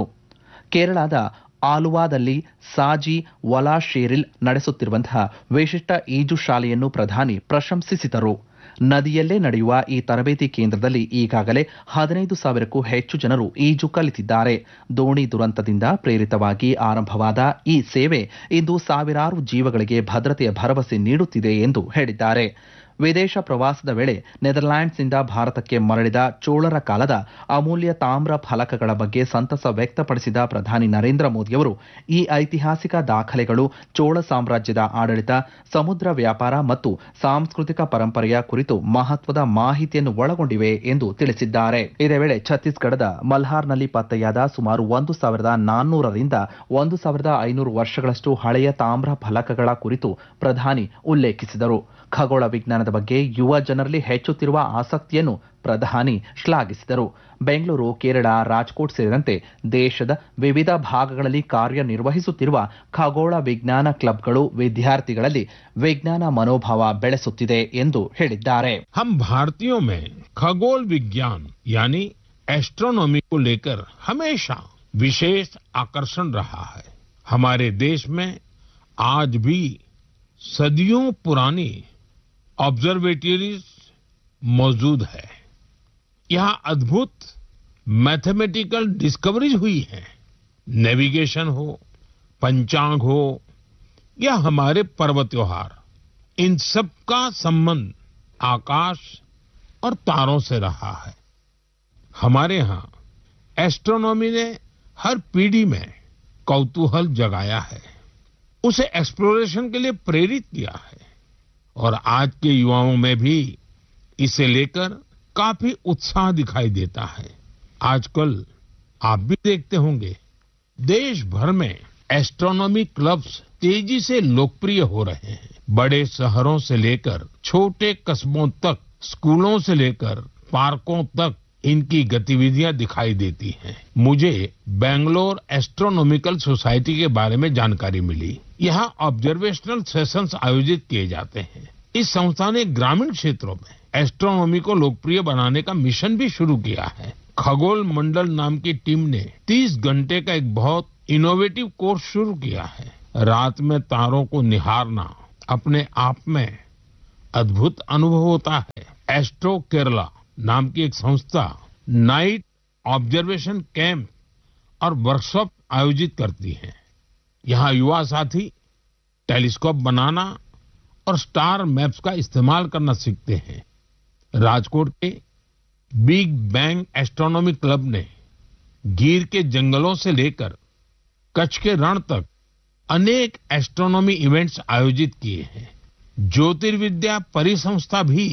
ಕೇರಳದ ಆಲುವಾದಲ್ಲಿ ಸಾಜಿ ವಲಾಶೇರಿಲ್ ನಡೆಸುತ್ತಿರುವಂತಹ ವಿಶಿಷ್ಟ ಈಜು ಶಾಲೆಯನ್ನು ಪ್ರಧಾನಿ ಪ್ರಶಂಸಿಸಿದರು. ನದಿಯಲ್ಲೇ ನಡೆಯುವ ಈ ತರಬೇತಿ ಕೇಂದ್ರದಲ್ಲಿ ಈಗಾಗಲೇ 15,000ಕ್ಕೂ ಹೆಚ್ಚು ಜನರು ಈಜು ಕಲಿತಿದ್ದಾರೆ. ದೋಣಿ ದುರಂತದಿಂದ ಪ್ರೇರಿತವಾಗಿ ಆರಂಭವಾದ ಈ ಸೇವೆ ಇಂದು ಸಾವಿರಾರು ಜೀವಗಳಿಗೆ ಭದ್ರತೆಯ ಭರವಸೆ ನೀಡುತ್ತಿದೆ ಎಂದು ಹೇಳಿದ್ದಾರೆ. ವಿದೇಶ ಪ್ರವಾಸದ ವೇಳೆ ನೆದರ್ಲ್ಯಾಂಡ್ಸ್ನಿಂದ ಭಾರತಕ್ಕೆ ಮರಳಿದ ಚೋಳರ ಕಾಲದ ಅಮೂಲ್ಯ ತಾಮ್ರ ಫಲಕಗಳ ಬಗ್ಗೆ ಸಂತಸ ವ್ಯಕ್ತಪಡಿಸಿದ ಪ್ರಧಾನಿ ನರೇಂದ್ರ ಮೋದಿಯವರು ಈ ಐತಿಹಾಸಿಕ ದಾಖಲೆಗಳು ಚೋಳ ಸಾಮ್ರಾಜ್ಯದ ಆಡಳಿತ, ಸಮುದ್ರ ವ್ಯಾಪಾರ ಮತ್ತು ಸಾಂಸ್ಕೃತಿಕ ಪರಂಪರೆಯ ಕುರಿತು ಮಹತ್ವದ ಮಾಹಿತಿಯನ್ನು ಒಳಗೊಂಡಿವೆ ಎಂದು ತಿಳಿಸಿದ್ದಾರೆ. ಇದೇ ವೇಳೆ ಛತ್ತೀಸ್ಗಢದ ಮಲ್ಹಾರ್ನಲ್ಲಿ ಪತ್ತೆಯಾದ ಸುಮಾರು 1,400ರಿಂದ 1,500 ವರ್ಷಗಳಷ್ಟು ಹಳೆಯ ತಾಮ್ರ ಫಲಕಗಳ ಕುರಿತು ಪ್ರಧಾನಿ ಉಲ್ಲೇಖಿಸಿದರು. ಖಗೋಳ ವಿಜ್ಞಾನದ ಬಗ್ಗೆ ಯುವ ಜನರಲ್ಲಿ ಹೆಚ್ಚುತ್ತಿರುವ ಆಸಕ್ತಿಯನ್ನು ಪ್ರಧಾನಿ ಶ್ಲಾಘಿಸಿದರು. ಬೆಂಗಳೂರು, ಕೇರಳ, ರಾಜ್ಕೋಟ್ ಸೇರಿದಂತೆ ದೇಶದ ವಿವಿಧ ಭಾಗಗಳಲ್ಲಿ ಕಾರ್ಯನಿರ್ವಹಿಸುತ್ತಿರುವ ಖಗೋಳ ವಿಜ್ಞಾನ ಕ್ಲಬ್ಗಳು ವಿದ್ಯಾರ್ಥಿಗಳಲ್ಲಿ ವಿಜ್ಞಾನ ಮನೋಭಾವ ಬೆಳೆಸುತ್ತಿದೆ ಎಂದು ಹೇಳಿದ್ದಾರೆ. हम भारतीयों में खगोल विज्ञान यानी एस्ट्रोनॉमी को लेकर हमेशा विशेष आकर्षण रहा है. हमारे देश में आज भी सदियों पुरानी ऑब्जर्वेटरीज मौजूद है. यहाँ अद्भुत मैथमेटिकल डिस्कवरीज हुई है. नेविगेशन हो, पंचांग हो या हमारे पर्व त्योहार, इन सब का संबंध आकाश और तारों से रहा है. हमारे यहाँ एस्ट्रोनॉमी ने हर पीढ़ी में कौतूहल जगाया है, उसे एक्सप्लोरेशन के लिए प्रेरित किया है और आज के युवाओं में भी इसे लेकर काफी उत्साह दिखाई देता है। आजकल आप भी देखते होंगे देश भर में एस्ट्रोनॉमी क्लब्स तेजी से लोकप्रिय हो रहे हैं। बड़े शहरों से लेकर छोटे कस्बों तक, स्कूलों से लेकर पार्कों तक इनकी गतिविधियां दिखाई देती हैं। मुझे बेंगलोर एस्ट्रोनॉमिकल सोसाइटी के बारे में जानकारी मिली। यहाँ ऑब्जर्वेशनल सेशंस आयोजित किए जाते हैं। इस संस्था ने ग्रामीण क्षेत्रों में एस्ट्रोनॉमी को लोकप्रिय बनाने का मिशन भी शुरू किया है। खगोल मंडल नाम की टीम ने 30 घंटे का एक बहुत इनोवेटिव कोर्स शुरू किया है। रात में तारों को निहारना अपने आप में अद्भुत अनुभव होता है। एस्ट्रो केरला नाम की एक संस्था नाइट ऑब्जर्वेशन कैंप और वर्कशॉप आयोजित करती है। यहाँ युवा साथी टेलीस्कोप बनाना और स्टार मैप्स का इस्तेमाल करना सीखते हैं। राजकोट के बिग बैंग एस्ट्रोनॉमी क्लब ने गिर के जंगलों से लेकर कच्छ के रण तक अनेक एस्ट्रोनॉमी इवेंट्स आयोजित किए हैं। ज्योतिर्विद्या परिसंस्था भी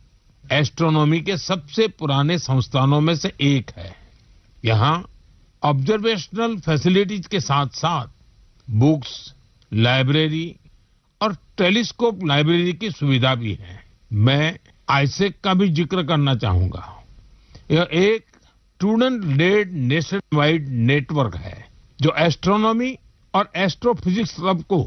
एस्ट्रोनॉमी के सबसे पुराने संस्थानों में से एक है। यहाँ ऑब्जर्वेशनल फैसिलिटीज के साथ साथ बुक्स, लाइब्रेरी और टेलीस्कोप लाइब्रेरी की सुविधा भी है। मैं आईसेक का भी जिक्र करना चाहूंगा। यह एक student lead nation wide network है जो एस्ट्रोनॉमी और एस्ट्रोफिजिक्स क्लब को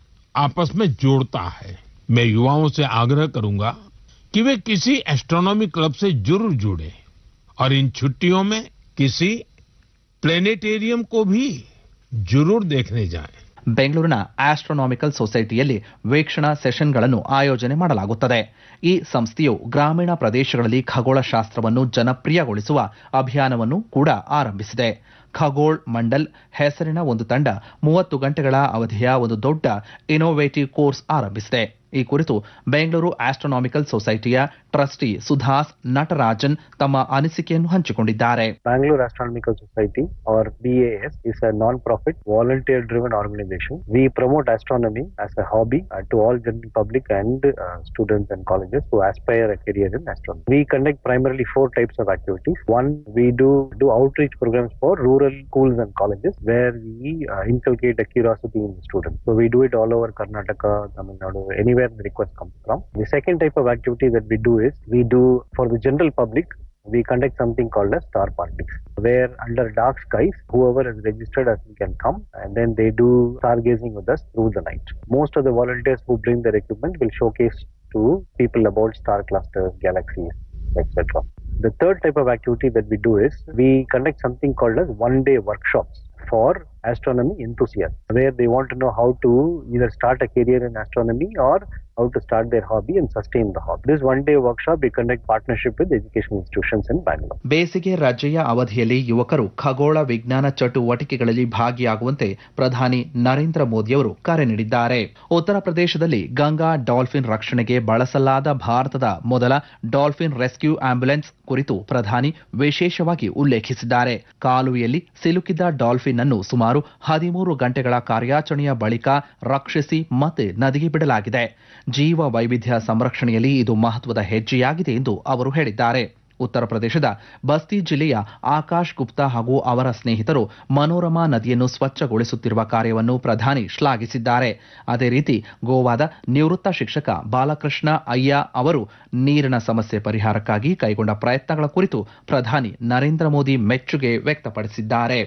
आपस में जोड़ता है। मैं युवाओं से आग्रह करूंगा कि वे किसी एस्ट्रोनॉमी क्लब से जरूर जुड़े और इन छुट्टियों में किसी प्लेनेटेरियम को भी जरूर देखने जाएं। ಬೆಂಗಳೂರಿನ ಆಸ್ಟ್ರೋನಾಮಿಕಲ್ ಸೊಸೈಟಿಯಲ್ಲಿ ವೀಕ್ಷಣಾ ಸೆಷನ್ಗಳನ್ನು ಆಯೋಜನೆ ಮಾಡಲಾಗುತ್ತದೆ. ಈ ಸಂಸ್ಥೆಯು ಗ್ರಾಮೀಣ ಪ್ರದೇಶಗಳಲ್ಲಿ ಖಗೋಳಶಾಸ್ತ್ರವನ್ನು ಜನಪ್ರಿಯಗೊಳಿಸುವ ಅಭಿಯಾನವನ್ನು ಕೂಡ ಆರಂಭಿಸಿದೆ. ಖಗೋಳ್ ಮಂಡಲ್ ಹೆಸರಿನ ಒಂದು ತಂಡ 30 ಗಂಟೆಗಳ ಅವಧಿಯ ಒಂದು ದೊಡ್ಡ ಇನೋವೇಟಿವ್ ಕೋರ್ಸ್ ಆರಂಭಿಸಿದೆ. ಈ ಕುರಿತು ಬೆಂಗಳೂರು ಆಸ್ಟ್ರೋನಾಮಿಕಲ್ ಸೊಸೈಟಿಯ ಟ್ರಸ್ಟಿ ಸುಧಾಸ್ ನಟರಾಜನ್ ತಮ್ಮ ಅನಿಸಿಕೆಯನ್ನು ಹಂಚಿಕೊಂಡಿದ್ದಾರೆ. Bangalore Astronomical Society or BAS is a non-profit volunteer driven organization. We promote astronomy as a hobby to all general public and students and colleges who aspire a career in astronomy. We conduct primarily 4 types of activities. One, we do outreach programs for rural schools and colleges where we inculcate a curiosity in the students. So we do it all over Karnataka, Tamil Nadu, anywhere the request comes from. The second type of activity that we do is we do for the general public. We conduct something called as star parties, where under dark skies, whoever is registered as can come and then they do stargazing with us through the night. Most of the volunteers who bring their equipment will showcase to people about star clusters, galaxies, etc. The third type of activity that we do is we conduct something called as one-day workshops for astronomy enthusiasts, where they want to know how to either start a career in astronomy or how to start their hobby and sustain the hobby. This one-day workshop we conduct partnership with educational institutions in Bangalore. ಬೇಸಿಗೆ ರಜೆಯ ಅವಧಿಯಲ್ಲಿ ಯುವಕರು ಖಗೋಳ ವಿಜ್ಞಾನ ಚಟುವಟಿಕೆಗಳಲ್ಲಿ ಭಾಗಿಯಾಗುವಂತೆ ಪ್ರಧಾನಿ ನರೇಂದ್ರ ಮೋದಿಯವರು ಕರೆ ನೀಡಿದ್ದಾರೆ. ಉತ್ತರ ಪ್ರದೇಶದಲ್ಲಿ ಗಂಗಾ ಡಾಲ್ಫಿನ್ ರಕ್ಷಣೆಗೆ ಬಳಸಲಾದ ಭಾರತದ ಮೊದಲ ಡಾಲ್ಫಿನ್ ರೆಸ್ಕ್ಯೂ ಆಂಬ್ಯುಲೆನ್ಸ್ ಕುರಿತು ಪ್ರಧಾನಿ ವಿಶೇಷವಾಗಿ ಉಲ್ಲೇಖಿಸಿದ್ದಾರೆ. ಕಾಲುವೆಯಲ್ಲಿ ಸಿಲುಕಿದ್ದ ಡಾಲ್ಫಿನ್ ಅನ್ನು ಸುಮಾರು 13 ಗಂಟೆಗಳ ಕಾರ್ಯಾಚರಣೆಯ ಬಳಿಕ ರಕ್ಷಿಸಿ ಮತ್ತೆ ನದಿಗೆ ಬಿಡಲಾಗಿದೆ. ಜೀವ ವೈವಿಧ್ಯ ಸಂರಕ್ಷಣೆಯಲ್ಲಿ ಇದು ಮಹತ್ವದ ಹೆಜ್ಜೆಯಾಗಿದೆ ಎಂದು ಅವರು ಹೇಳಿದ್ದಾರೆ. ಉತ್ತರ ಪ್ರದೇಶದ ಬಸ್ತಿ ಜಿಲ್ಲೆಯ ಆಕಾಶ್ ಗುಪ್ತಾ ಹಾಗೂ ಅವರ ಸ್ನೇಹಿತರು ಮನೋರಮಾ ನದಿಯನ್ನು ಸ್ವಚ್ಛಗೊಳಿಸುತ್ತಿರುವ ಕಾರ್ಯವನ್ನು ಪ್ರಧಾನಿ ಶ್ಲಾಘಿಸಿದ್ದಾರೆ. ಅದೇ ರೀತಿ ಗೋವಾದ ನಿವೃತ್ತ ಶಿಕ್ಷಕ ಬಾಲಕೃಷ್ಣ ಅಯ್ಯ ಅವರು ನೀರಿನ ಸಮಸ್ಯೆ ಪರಿಹಾರಕ್ಕಾಗಿ ಕೈಗೊಂಡ ಪ್ರಯತ್ನಗಳ ಕುರಿತು ಪ್ರಧಾನಿ ನರೇಂದ್ರ ಮೋದಿ ಮೆಚ್ಚುಗೆ ವ್ಯಕ್ತಪಡಿಸಿದ್ದಾರೆ.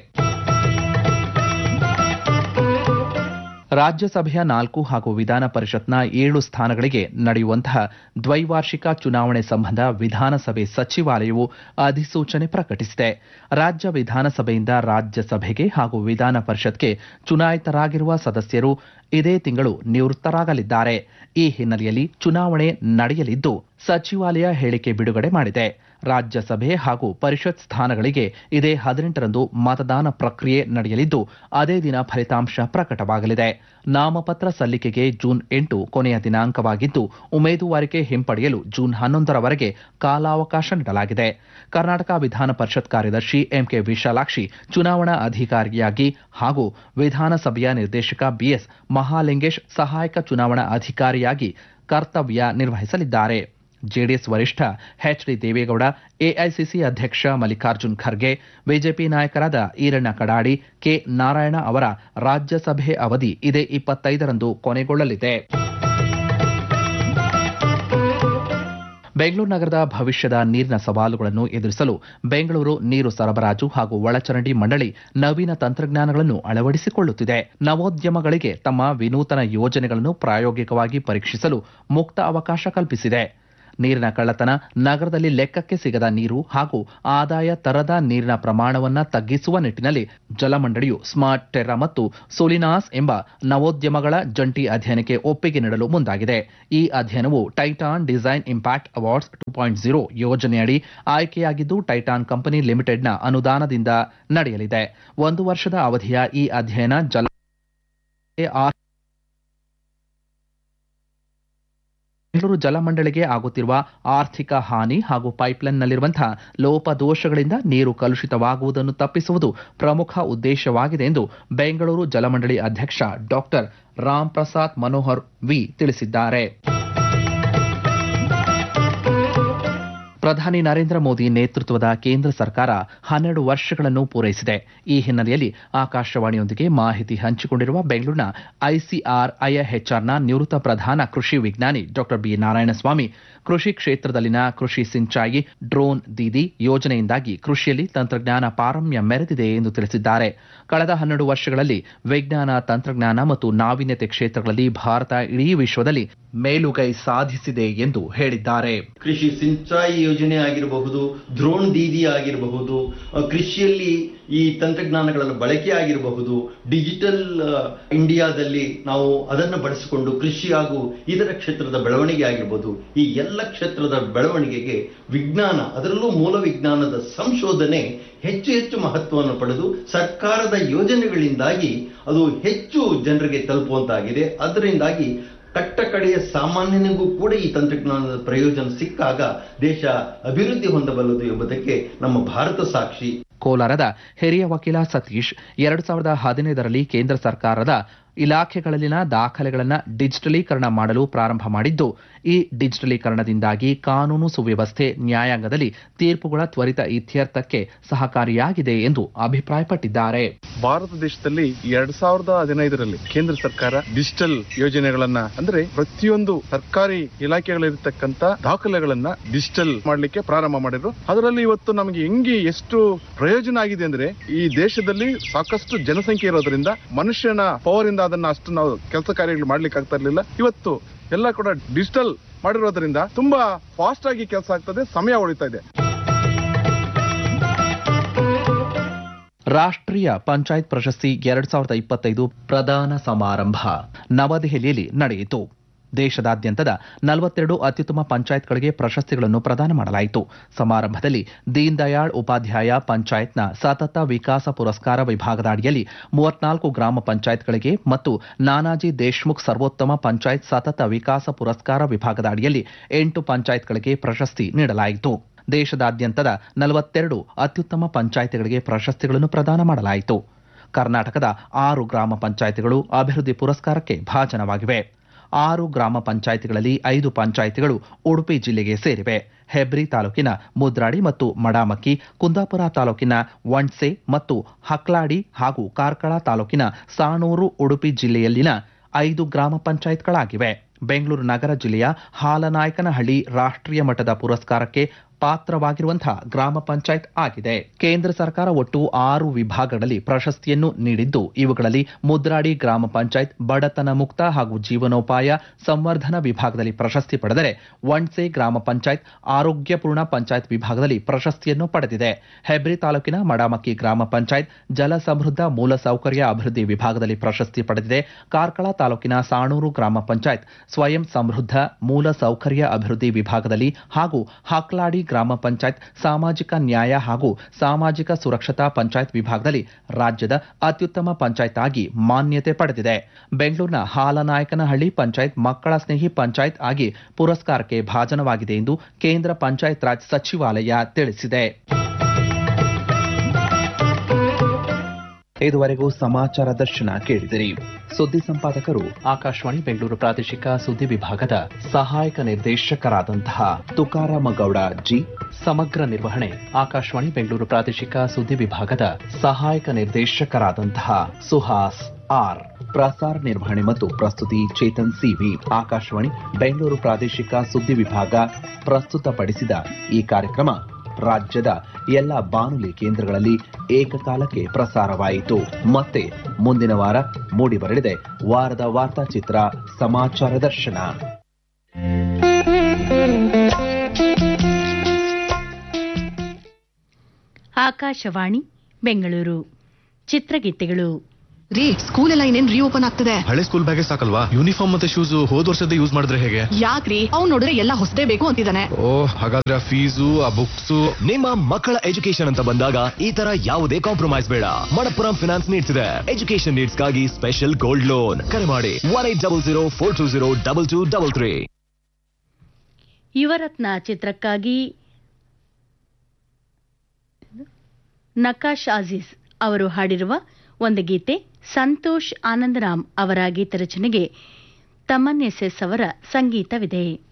ರಾಜ್ಯಸಭೆಯ 4 ಹಾಗೂ ವಿಧಾನ ಪರಿಷತ್ನ 7 ಸ್ಥಾನಗಳಿಗೆ ನಡೆಯುವಂತಹ ದ್ವೈವಾರ್ಷಿಕ ಚುನಾವಣೆ ಸಂಬಂಧ ವಿಧಾನಸಭೆ ಸಚಿವಾಲಯವು ಅಧಿಸೂಚನೆ ಪ್ರಕಟಿಸಿದೆ. ರಾಜ್ಯ ವಿಧಾನಸಭೆಯಿಂದ ರಾಜ್ಯಸಭೆಗೆ ಹಾಗೂ ವಿಧಾನ ಪರಿಷತ್ಗೆ ಚುನಾಯಿತರಾಗಿರುವ ಸದಸ್ಯರು ಇದೇ ತಿಂಗಳು ನಿವೃತ್ತರಾಗಲಿದ್ದಾರೆ. ಈ ಹಿನ್ನೆಲೆಯಲ್ಲಿ ಚುನಾವಣೆ ನಡೆಯಲಿದ್ದು ಸಚಿವಾಲಯ ಹೇಳಿಕೆ ಬಿಡುಗಡೆ ಮಾಡಿದೆ. ರಾಜ್ಯಸಭೆ ಹಾಗೂ ಪರಿಷತ್ ಸ್ಥಾನಗಳಿಗೆ ಇದೇ 18ರಂದು ಮತದಾನ ಪ್ರಕ್ರಿಯೆ ನಡೆಯಲಿದ್ದು ಅದೇ ದಿನ ಫಲಿತಾಂಶ ಪ್ರಕಟವಾಗಲಿದೆ. ನಾಮಪತ್ರ ಸಲ್ಲಿಕೆಗೆ ಜೂನ್ 8 ಕೊನೆಯ ದಿನಾಂಕವಾಗಿದ್ದು ಉಮೇದುವಾರಿಕೆ ಹಿಂಪಡೆಯಲು ಜೂನ್ 11ರವರೆಗೆ ಕಾಲಾವಕಾಶ ನೀಡಲಾಗಿದೆ. ಕರ್ನಾಟಕ ವಿಧಾನ ಪರಿಷತ್ ಕಾರ್ಯದರ್ಶಿ ಎಂಕೆ ವಿಶಾಲಾಕ್ಷಿ ಚುನಾವಣಾ ಅಧಿಕಾರಿಯಾಗಿ ಹಾಗೂ ವಿಧಾನಸಭೆಯ ನಿರ್ದೇಶಕ ಬಿಎಸ್ ಮಹಾಲಿಂಗೇಶ್ ಸಹಾಯಕ ಚುನಾವಣಾ ಅಧಿಕಾರಿಯಾಗಿ ಕರ್ತವ್ಯ ನಿರ್ವಹಿಸಲಿದ್ದಾರೆ. ಜೆಡಿಎಸ್ ವರಿಷ್ಠ ಎಚ್.ಡಿ. ದೇವೇಗೌಡ, ಎಐಸಿಸಿ ಅಧ್ಯಕ್ಷ ಮಲ್ಲಿಕಾರ್ಜುನ್ ಖರ್ಗೆ, ಬಿಜೆಪಿ ನಾಯಕರಾದ ಈರಣ್ಣ ಕಡಾಡಿ, ಕೆ. ನಾರಾಯಣ ಅವರ ರಾಜ್ಯಸಭೆ ಅವಧಿ ಇದೇ 25ರಂದು ಕೊನೆಗೊಳ್ಳಲಿದೆ. ಬೆಂಗಳೂರು ನಗರದ ಭವಿಷ್ಯದ ನೀರಿನ ಸವಾಲುಗಳನ್ನು ಎದುರಿಸಲು ಬೆಂಗಳೂರು ನೀರು ಸರಬರಾಜು ಹಾಗೂ ಒಳಚರಂಡಿ ಮಂಡಳಿ ನವೀನ ತಂತ್ರಜ್ಞಾನಗಳನ್ನು ಅಳವಡಿಸಿಕೊಳ್ಳುತ್ತಿದೆ. ನವೋದ್ಯಮಗಳಿಗೆ ತಮ್ಮ ವಿನೂತನ ಯೋಜನೆಗಳನ್ನು ಪ್ರಾಯೋಗಿಕವಾಗಿ ಪರೀಕ್ಷಿಸಲು ಮುಕ್ತ ಅವಕಾಶ ಕಲ್ಪಿಸಿದೆ. ನೀರಿನ ಕಳ್ಳತನ, ನಗರದಲ್ಲಿ ಲೆಕ್ಕಕ್ಕೆ ಸಿಗದ ನೀರು ಹಾಗೂ ಆದಾಯ ತರದ ನೀರಿನ ಪ್ರಮಾಣವನ್ನು ತಗ್ಗಿಸುವ ನಿಟ್ಟಿನಲ್ಲಿ ಜಲಮಂಡಳಿಯು ಸ್ಮಾರ್ಟ್ ಟೆರ್ರಾ ಮತ್ತು ಸೋಲಿನಾಸ್ ಎಂಬ ನವೋದ್ಯಮಗಳ ಜಂಟಿ ಅಧ್ಯಯನಕ್ಕೆ ಒಪ್ಪಿಗೆ ನೀಡಲು ಮುಂದಾಗಿದೆ. ಈ ಅಧ್ಯಯನವು ಟೈಟಾನ್ ಡಿಸೈನ್ ಇಂಪ್ಯಾಕ್ಟ್ ಅವಾರ್ಡ್ಸ್ 2.0 ಯೋಜನೆಯಡಿ ಆಯ್ಕೆಯಾಗಿದ್ದು ಟೈಟಾನ್ ಕಂಪನಿ ಲಿಮಿಟೆಡ್ನ ಅನುದಾನದಿಂದ ನಡೆಯಲಿದೆ. 1 ವರ್ಷದ ಅವಧಿಯ ಈ ಅಧ್ಯಯನ ಬೆಂಗಳೂರು ಜಲಮಂಡಳಿಗೆ ಆಗುತ್ತಿರುವ ಆರ್ಥಿಕ ಹಾನಿ ಹಾಗೂ ಪೈಪ್ಲೈನ್ನಲ್ಲಿರುವಂತಹ ಲೋಪದೋಷಗಳಿಂದ ನೀರು ಕಲುಷಿತವಾಗುವುದನ್ನು ತಪ್ಪಿಸುವುದು ಪ್ರಮುಖ ಉದ್ದೇಶವಾಗಿದೆ ಎಂದು ಬೆಂಗಳೂರು ಜಲಮಂಡಳಿ ಅಧ್ಯಕ್ಷ ಡಾಕ್ಟರ್ ರಾಮ್ ಪ್ರಸಾದ್ ಮನೋಹರ್ ವಿ ತಿಳಿಸಿದ್ದಾರೆ. ಪ್ರಧಾನಿ ನರೇಂದ್ರ ಮೋದಿ ನೇತೃತ್ವದ ಕೇಂದ್ರ ಸರ್ಕಾರ 12 ವರ್ಷಗಳನ್ನು ಪೂರೈಸಿದೆ. ಈ ಹಿನ್ನೆಲೆಯಲ್ಲಿ ಆಕಾಶವಾಣಿಯೊಂದಿಗೆ ಮಾಹಿತಿ ಹಂಚಿಕೊಂಡಿರುವ ಬೆಂಗಳೂರಿನ ಐಸಿಆರ್ಐಎಚ್ಆರ್ನ ನಿವೃತ್ತ ಪ್ರಧಾನ ಕೃಷಿ ವಿಜ್ಞಾನಿ ಡಾಕ್ಟರ್ ಬಿ. ನಾರಾಯಣಸ್ವಾಮಿ, ಕೃಷಿ ಕ್ಷೇತ್ರದಲ್ಲಿನ ಕೃಷಿ ಸಿಂಚಾಯಿ ಡ್ರೋನ್ ದೀದಿ ಯೋಜನೆಯಿಂದಾಗಿ ಕೃಷಿಯಲ್ಲಿ ತಂತ್ರಜ್ಞಾನ ಪಾರಮ್ಯ ಮೆರೆದಿದೆ ಎಂದು ತಿಳಿಸಿದ್ದಾರೆ. ಕಳೆದ 12 ವರ್ಷಗಳಲ್ಲಿ ವಿಜ್ಞಾನ, ತಂತ್ರಜ್ಞಾನ ಮತ್ತು ನಾವೀನ್ಯತೆ ಕ್ಷೇತ್ರಗಳಲ್ಲಿ ಭಾರತ ಇಡೀ ವಿಶ್ವದಲ್ಲಿ ಮೇಲುಗೈ ಸಾಧಿಸಿದೆ ಎಂದು ಹೇಳಿದ್ದಾರೆ. ಕೃಷಿ ಸಿಂಚಾಯಿ ಯೋಜನೆ ಆಗಿರಬಹುದು, ಡ್ರೋನ್ ದೀದಿ ಆಗಿರಬಹುದು, ಕೃಷಿಯಲ್ಲಿ ಈ ತಂತ್ರಜ್ಞಾನಗಳ ಬಳಕೆ ಆಗಿರಬಹುದು, ಡಿಜಿಟಲ್ ಇಂಡಿಯಾದಲ್ಲಿ ನಾವು ಅದನ್ನು ಬಳಸಿಕೊಂಡು ಕೃಷಿ ಹಾಗೂ ಇದರ ಕ್ಷೇತ್ರದ ಬೆಳವಣಿಗೆ ಆಗಿರಬಹುದು. ಈ ಎಲ್ಲ ಕ್ಷೇತ್ರದ ಬೆಳವಣಿಗೆಗೆ ವಿಜ್ಞಾನ, ಅದರಲ್ಲೂ ಮೂಲ ವಿಜ್ಞಾನದ ಸಂಶೋಧನೆ ಹೆಚ್ಚು ಹೆಚ್ಚು ಮಹತ್ವವನ್ನು ಪಡೆದು ಸರ್ಕಾರದ ಯೋಜನೆಗಳಿಂದಾಗಿ ಅದು ಹೆಚ್ಚು ಜನರಿಗೆ ತಲುಪುವಂತಾಗಿದೆ. ಅದರಿಂದಾಗಿ ಕಟ್ಟಕಡೆಯ ಸಾಮಾನ್ಯನಿಗೂ ಕೂಡ ಈ ತಂತ್ರಜ್ಞಾನದ ಪ್ರಯೋಜನ ಸಿಕ್ಕಾಗ ದೇಶ ಅಭಿವೃದ್ಧಿ ಹೊಂದಬಲ್ಲದು ಎಂಬುದಕ್ಕೆ ನಮ್ಮ ಭಾರತ ಸಾಕ್ಷಿ. ಕೋಲಾರದ ಹಿರಿಯ ವಕೀಲ ಸತೀಶ್ 2015ರಲ್ಲಿ ಕೇಂದ್ರ ಸರ್ಕಾರದ ಇಲಾಖೆಗಳಲ್ಲಿನ ದಾಖಲೆಗಳನ್ನು ಡಿಜಿಟಲೀಕರಣ ಮಾಡಲು ಪ್ರಾರಂಭ ಮಾಡಿದ್ದು, ಈ ಡಿಜಿಟಲೀಕರಣದಿಂದಾಗಿ ಕಾನೂನು ಸುವ್ಯವಸ್ಥೆ, ನ್ಯಾಯಾಂಗದಲ್ಲಿ ತೀರ್ಪುಗಳ ತ್ವರಿತ ಇತ್ಯರ್ಥಕ್ಕೆ ಸಹಕಾರಿಯಾಗಿದೆ ಎಂದು ಅಭಿಪ್ರಾಯಪಟ್ಟಿದ್ದಾರೆ. ಭಾರತ ದೇಶದಲ್ಲಿ 2015ರಲ್ಲಿ ಕೇಂದ್ರ ಸರ್ಕಾರ ಡಿಜಿಟಲ್ ಯೋಜನೆಗಳನ್ನ, ಅಂದ್ರೆ ಪ್ರತಿಯೊಂದು ಸರ್ಕಾರಿ ಇಲಾಖೆಗಳಿರ್ತಕ್ಕಂಥ ದಾಖಲೆಗಳನ್ನ ಡಿಜಿಟಲ್ ಮಾಡ್ಲಿಕ್ಕೆ ಪ್ರಾರಂಭ ಮಾಡಿದ್ರು. ಅದರಲ್ಲಿ ಇವತ್ತು ನಮಗೆ ಎಷ್ಟು ಪ್ರಯೋಜನ ಆಗಿದೆ ಅಂದ್ರೆ, ಈ ದೇಶದಲ್ಲಿ ಸಾಕಷ್ಟು ಜನಸಂಖ್ಯೆ ಇರೋದ್ರಿಂದ ಮನುಷ್ಯನ ಪವರ್ ಇಂದ ಅದನ್ನ ಅಷ್ಟು ನಾವು ಕೆಲಸ ಕಾರ್ಯಗಳು ಮಾಡ್ಲಿಕ್ಕೆ ಆಗ್ತಾ ಇರಲಿಲ್ಲ. ಇವತ್ತು ಎಲ್ಲ ಕೂಡ ಡಿಜಿಟಲ್ ಮಾಡಿರೋದ್ರಿಂದ ತುಂಬಾ ಫಾಸ್ಟ್ ಆಗಿ ಕೆಲಸ ಆಗ್ತದೆ, ಸಮಯ ಉಳಿತಾ ಇದೆ. ರಾಷ್ಟ್ರೀಯ ಪಂಚಾಯತ್ ಪ್ರಶಸ್ತಿ 2025 ಪ್ರದಾನ ಸಮಾರಂಭ ನವದೆಹಲಿಯಲ್ಲಿ ನಡೆಯಿತು. ದೇಶದಾದ್ಯಂತದ 42 ಅತ್ಯುತ್ತಮ ಪಂಚಾಯತ್ಗಳಿಗೆ ಪ್ರಶಸ್ತಿಗಳನ್ನು ಪ್ರದಾನ ಮಾಡಲಾಯಿತು. ಸಮಾರಂಭದಲ್ಲಿ ದೀನ್ ದಯಾಳ್ ಉಪಾಧ್ಯಾಯ ಪಂಚಾಯತ್ನ ಸತತ ವಿಕಾಸ ಪುರಸ್ಕಾರ ವಿಭಾಗದ ಅಡಿಯಲ್ಲಿ 34 ಗ್ರಾಮ ಪಂಚಾಯತ್ಗಳಿಗೆ ಮತ್ತು ನಾನಾಜಿ ದೇಶ್ಮುಖ್ ಸರ್ವೋತ್ತಮ ಪಂಚಾಯತ್ ಸತತ ವಿಕಾಸ ಪುರಸ್ಕಾರ ವಿಭಾಗದ ಅಡಿಯಲ್ಲಿ 8 ಪಂಚಾಯತ್ಗಳಿಗೆ ಪ್ರಶಸ್ತಿ ನೀಡಲಾಯಿತು. ದೇಶದಾದ್ಯಂತದ 42 ಅತ್ಯುತ್ತಮ ಪಂಚಾಯತ್ಗಳಿಗೆ ಪ್ರಶಸ್ತಿಗಳನ್ನು ಪ್ರದಾನ ಮಾಡಲಾಯಿತು. ಕರ್ನಾಟಕದ 6 ಗ್ರಾಮ ಪಂಚಾಯತ್ಗಳು ಅಭಿವೃದ್ಧಿ ಪುರಸ್ಕಾರಕ್ಕೆ ಭಾಜನವಾಗಿವೆ. 6 ಗ್ರಾಮ ಪಂಚಾಯಿತಿಗಳಲ್ಲಿ 5 ಪಂಚಾಯಿತಿಗಳು ಉಡುಪಿ ಜಿಲ್ಲೆಗೆ ಸೇರಿವೆ. ಹೆಬ್ರಿ ತಾಲೂಕಿನ ಮುದ್ರಾಡಿ ಮತ್ತು ಮಡಾಮಕ್ಕಿ, ಕುಂದಾಪುರ ತಾಲೂಕಿನ ವಂಡ್ಸೆ ಮತ್ತು ಹಕ್ಲಾಡಿ ಹಾಗೂ ಕಾರ್ಕಳ ತಾಲೂಕಿನ ಸಾಣೂರು ಉಡುಪಿ ಜಿಲ್ಲೆಯಲ್ಲಿನ 5 ಗ್ರಾಮ ಪಂಚಾಯತ್ಗಳಾಗಿವೆ. ಬೆಂಗಳೂರು ನಗರ ಜಿಲ್ಲೆಯ ಹಾಲನಾಯಕನಹಳ್ಳಿ ರಾಷ್ಟ್ರೀಯ ಮಟ್ಟದ ಪುರಸ್ಕಾರಕ್ಕೆ ಪಾತ್ರವಾಗಿರುವಂತಹ ಗ್ರಾಮ ಪಂಚಾಯತ್ ಆಗಿದೆ. ಕೇಂದ್ರ ಸರ್ಕಾರ ಒಟ್ಟು 6 ವಿಭಾಗಗಳಲ್ಲಿ ಪ್ರಶಸ್ತಿಯನ್ನು ನೀಡಿದ್ದು, ಇವುಗಳಲ್ಲಿ ಮುದ್ರಾಡಿ ಗ್ರಾಮ ಪಂಚಾಯತ್ ಬಡತನ ಮುಕ್ತ ಹಾಗೂ ಜೀವನೋಪಾಯ ಸಂವರ್ಧನ ವಿಭಾಗದಲ್ಲಿ ಪ್ರಶಸ್ತಿ ಪಡೆದರೆ, ವಂಡ್ಸೆ ಗ್ರಾಮ ಪಂಚಾಯತ್ ಆರೋಗ್ಯಪೂರ್ಣ ಪಂಚಾಯತ್ ವಿಭಾಗದಲ್ಲಿ ಪ್ರಶಸ್ತಿಯನ್ನು ಪಡೆದಿದೆ. ಹೆಬ್ರಿ ತಾಲೂಕಿನ ಮಡಾಮಕ್ಕಿ ಗ್ರಾಮ ಪಂಚಾಯತ್ ಜಲ ಸಮೃದ್ಧ ಮೂಲಸೌಕರ್ಯ ಅಭಿವೃದ್ಧಿ ವಿಭಾಗದಲ್ಲಿ ಪ್ರಶಸ್ತಿ ಪಡೆದಿದೆ. ಕಾರ್ಕಳ ತಾಲೂಕಿನ ಸಾಣೂರು ಗ್ರಾಮ ಪಂಚಾಯತ್ ಸ್ವಯಂ ಸಮೃದ್ಧ ಮೂಲಸೌಕರ್ಯ ಅಭಿವೃದ್ಧಿ ವಿಭಾಗದಲ್ಲಿ ಹಾಗೂ ಹಕ್ಲಾಡಿ ಗ್ರಾಮ ಪಂಚಾಯತ್ ಸಾಮಾಜಿಕ ನ್ಯಾಯ ಹಾಗೂ ಸಾಮಾಜಿಕ ಸುರಕ್ಷತಾ ಪಂಚಾಯತ್ ವಿಭಾಗದಲ್ಲಿ ರಾಜ್ಯದ ಅತ್ಯುತ್ತಮ ಪಂಚಾಯತ್ ಆಗಿ ಮಾನ್ಯತೆ ಪಡೆದಿದೆ. ಬೆಂಗಳೂರಿನ ಹಾಲನಾಯಕನಹಳ್ಳಿ ಪಂಚಾಯತ್ ಮಕ್ಕಳ ಸ್ನೇಹಿ ಪಂಚಾಯತ್ ಆಗಿ ಪುರಸ್ಕಾರಕ್ಕೆ ಭಾಜನವಾಗಿದೆ ಎಂದು ಕೇಂದ್ರ ಪಂಚಾಯತ್ ರಾಜ್ ಸಚಿವಾಲಯ ತಿಳಿಸಿದೆ. ಇದುವರೆಗೂ ಸಮಾಚಾರ ದರ್ಶನ ಕೇಳಿದಿರಿ. ಸುದ್ದಿ ಸಂಪಾದಕರು ಆಕಾಶವಾಣಿ ಬೆಂಗಳೂರು ಪ್ರಾದೇಶಿಕ ಸುದ್ದಿ ವಿಭಾಗದ ಸಹಾಯಕ ನಿರ್ದೇಶಕರಾದಂತಹ ತುಕಾರಾಮ ಗೌಡ ಜಿ. ಸಮಗ್ರ ನಿರ್ವಹಣೆ ಆಕಾಶವಾಣಿ ಬೆಂಗಳೂರು ಪ್ರಾದೇಶಿಕ ಸುದ್ದಿ ವಿಭಾಗದ ಸಹಾಯಕ ನಿರ್ದೇಶಕರಾದಂತಹ ಸುಹಾಸ್ ಆರ್. ಪ್ರಸಾರ ನಿರ್ವಹಣೆ ಮತ್ತು ಪ್ರಸ್ತುತಿ ಚೇತನ್ ಸಿವಿ. ಆಕಾಶವಾಣಿ ಬೆಂಗಳೂರು ಪ್ರಾದೇಶಿಕ ಸುದ್ದಿ ವಿಭಾಗ ಪ್ರಸ್ತುತಪಡಿಸಿದ ಈ ಕಾರ್ಯಕ್ರಮ ರಾಜ್ಯದ ಎಲ್ಲ ಬಾನುಲಿ ಕೇಂದ್ರಗಳಲ್ಲಿ ಏಕಕಾಲಕ್ಕೆ ಪ್ರಸಾರವಾಯಿತು. ಮತ್ತೆ ಮುಂದಿನ ವಾರ ಮೂಡಿಬರಲಿದೆ ವಾರದ ವಾರ್ತಾಚಿತ್ರ ಸಮಾಚಾರ ದರ್ಶನ. ಆಕಾಶವಾಣಿ ಬೆಂಗಳೂರು ಚಿತ್ರಗೀತೆಗಳು. ರೀ, ಸ್ಕೂಲ್ ಎಲ್ಲ ಇನ್ನೇನ್ ರೀಓಪನ್ ಆಗ್ತದೆ. ಹಳೆ ಸ್ಕೂಲ್ ಬ್ಯಾಗೇ ಸಾಕಲ್ವಾ? ಯೂನಿಫಾರ್ಮ್ ಮತ್ತೆ ಶೂಸ್ ಹೋದ ವರ್ಷದ ಯೂಸ್ ಮಾಡಿದ್ರೆ ಹೇಗೆ? ಯಾಕ್ರಿ, ಅವ್ನು ನೋಡಿದ್ರೆ ಎಲ್ಲ ಹೊಸದೇ ಬೇಕು ಅಂತಿದ್ದಾನೆ. ಓ, ಹಾಗಾದ್ರೆ ಆ ಫೀಸು, ಆ ಬುಕ್ಸ್. ನಿಮ್ಮ ಮಕ್ಕಳ ಎಜುಕೇಶನ್ ಅಂತ ಬಂದಾಗ ಈ ತರ ಯಾವುದೇ ಕಾಂಪ್ರಮೈಸ್ ಬೇಡ. ಮಣಪ್ಪುರಂ ಫಿನಾನ್ಸ್ ನೀಡ್ಸ್ ಇದೆ ಎಜುಕೇಶನ್ ನೀಡ್ಸ್ ಗಾಗಿ ಸ್ಪೆಷಲ್ ಗೋಲ್ಡ್ ಲೋನ್. ಕರೆ ಮಾಡಿ 180042022233. ಯುವರತ್ನ ಚಿತ್ರಕ್ಕಾಗಿ ನಕಾಶ್ ಅಜೀಜ್ ಅವರು ಹಾಡಿರುವ ಒಂದು ಗೀತೆ ಸಂತೋಷ್ ಆನಂದರಾಮ್ ಅವರ ಗೀತ ರಚನೆಗೆ ತಮನ್ ಎಸ್ ಅವರ ಸಂಗೀತವಿದೆ.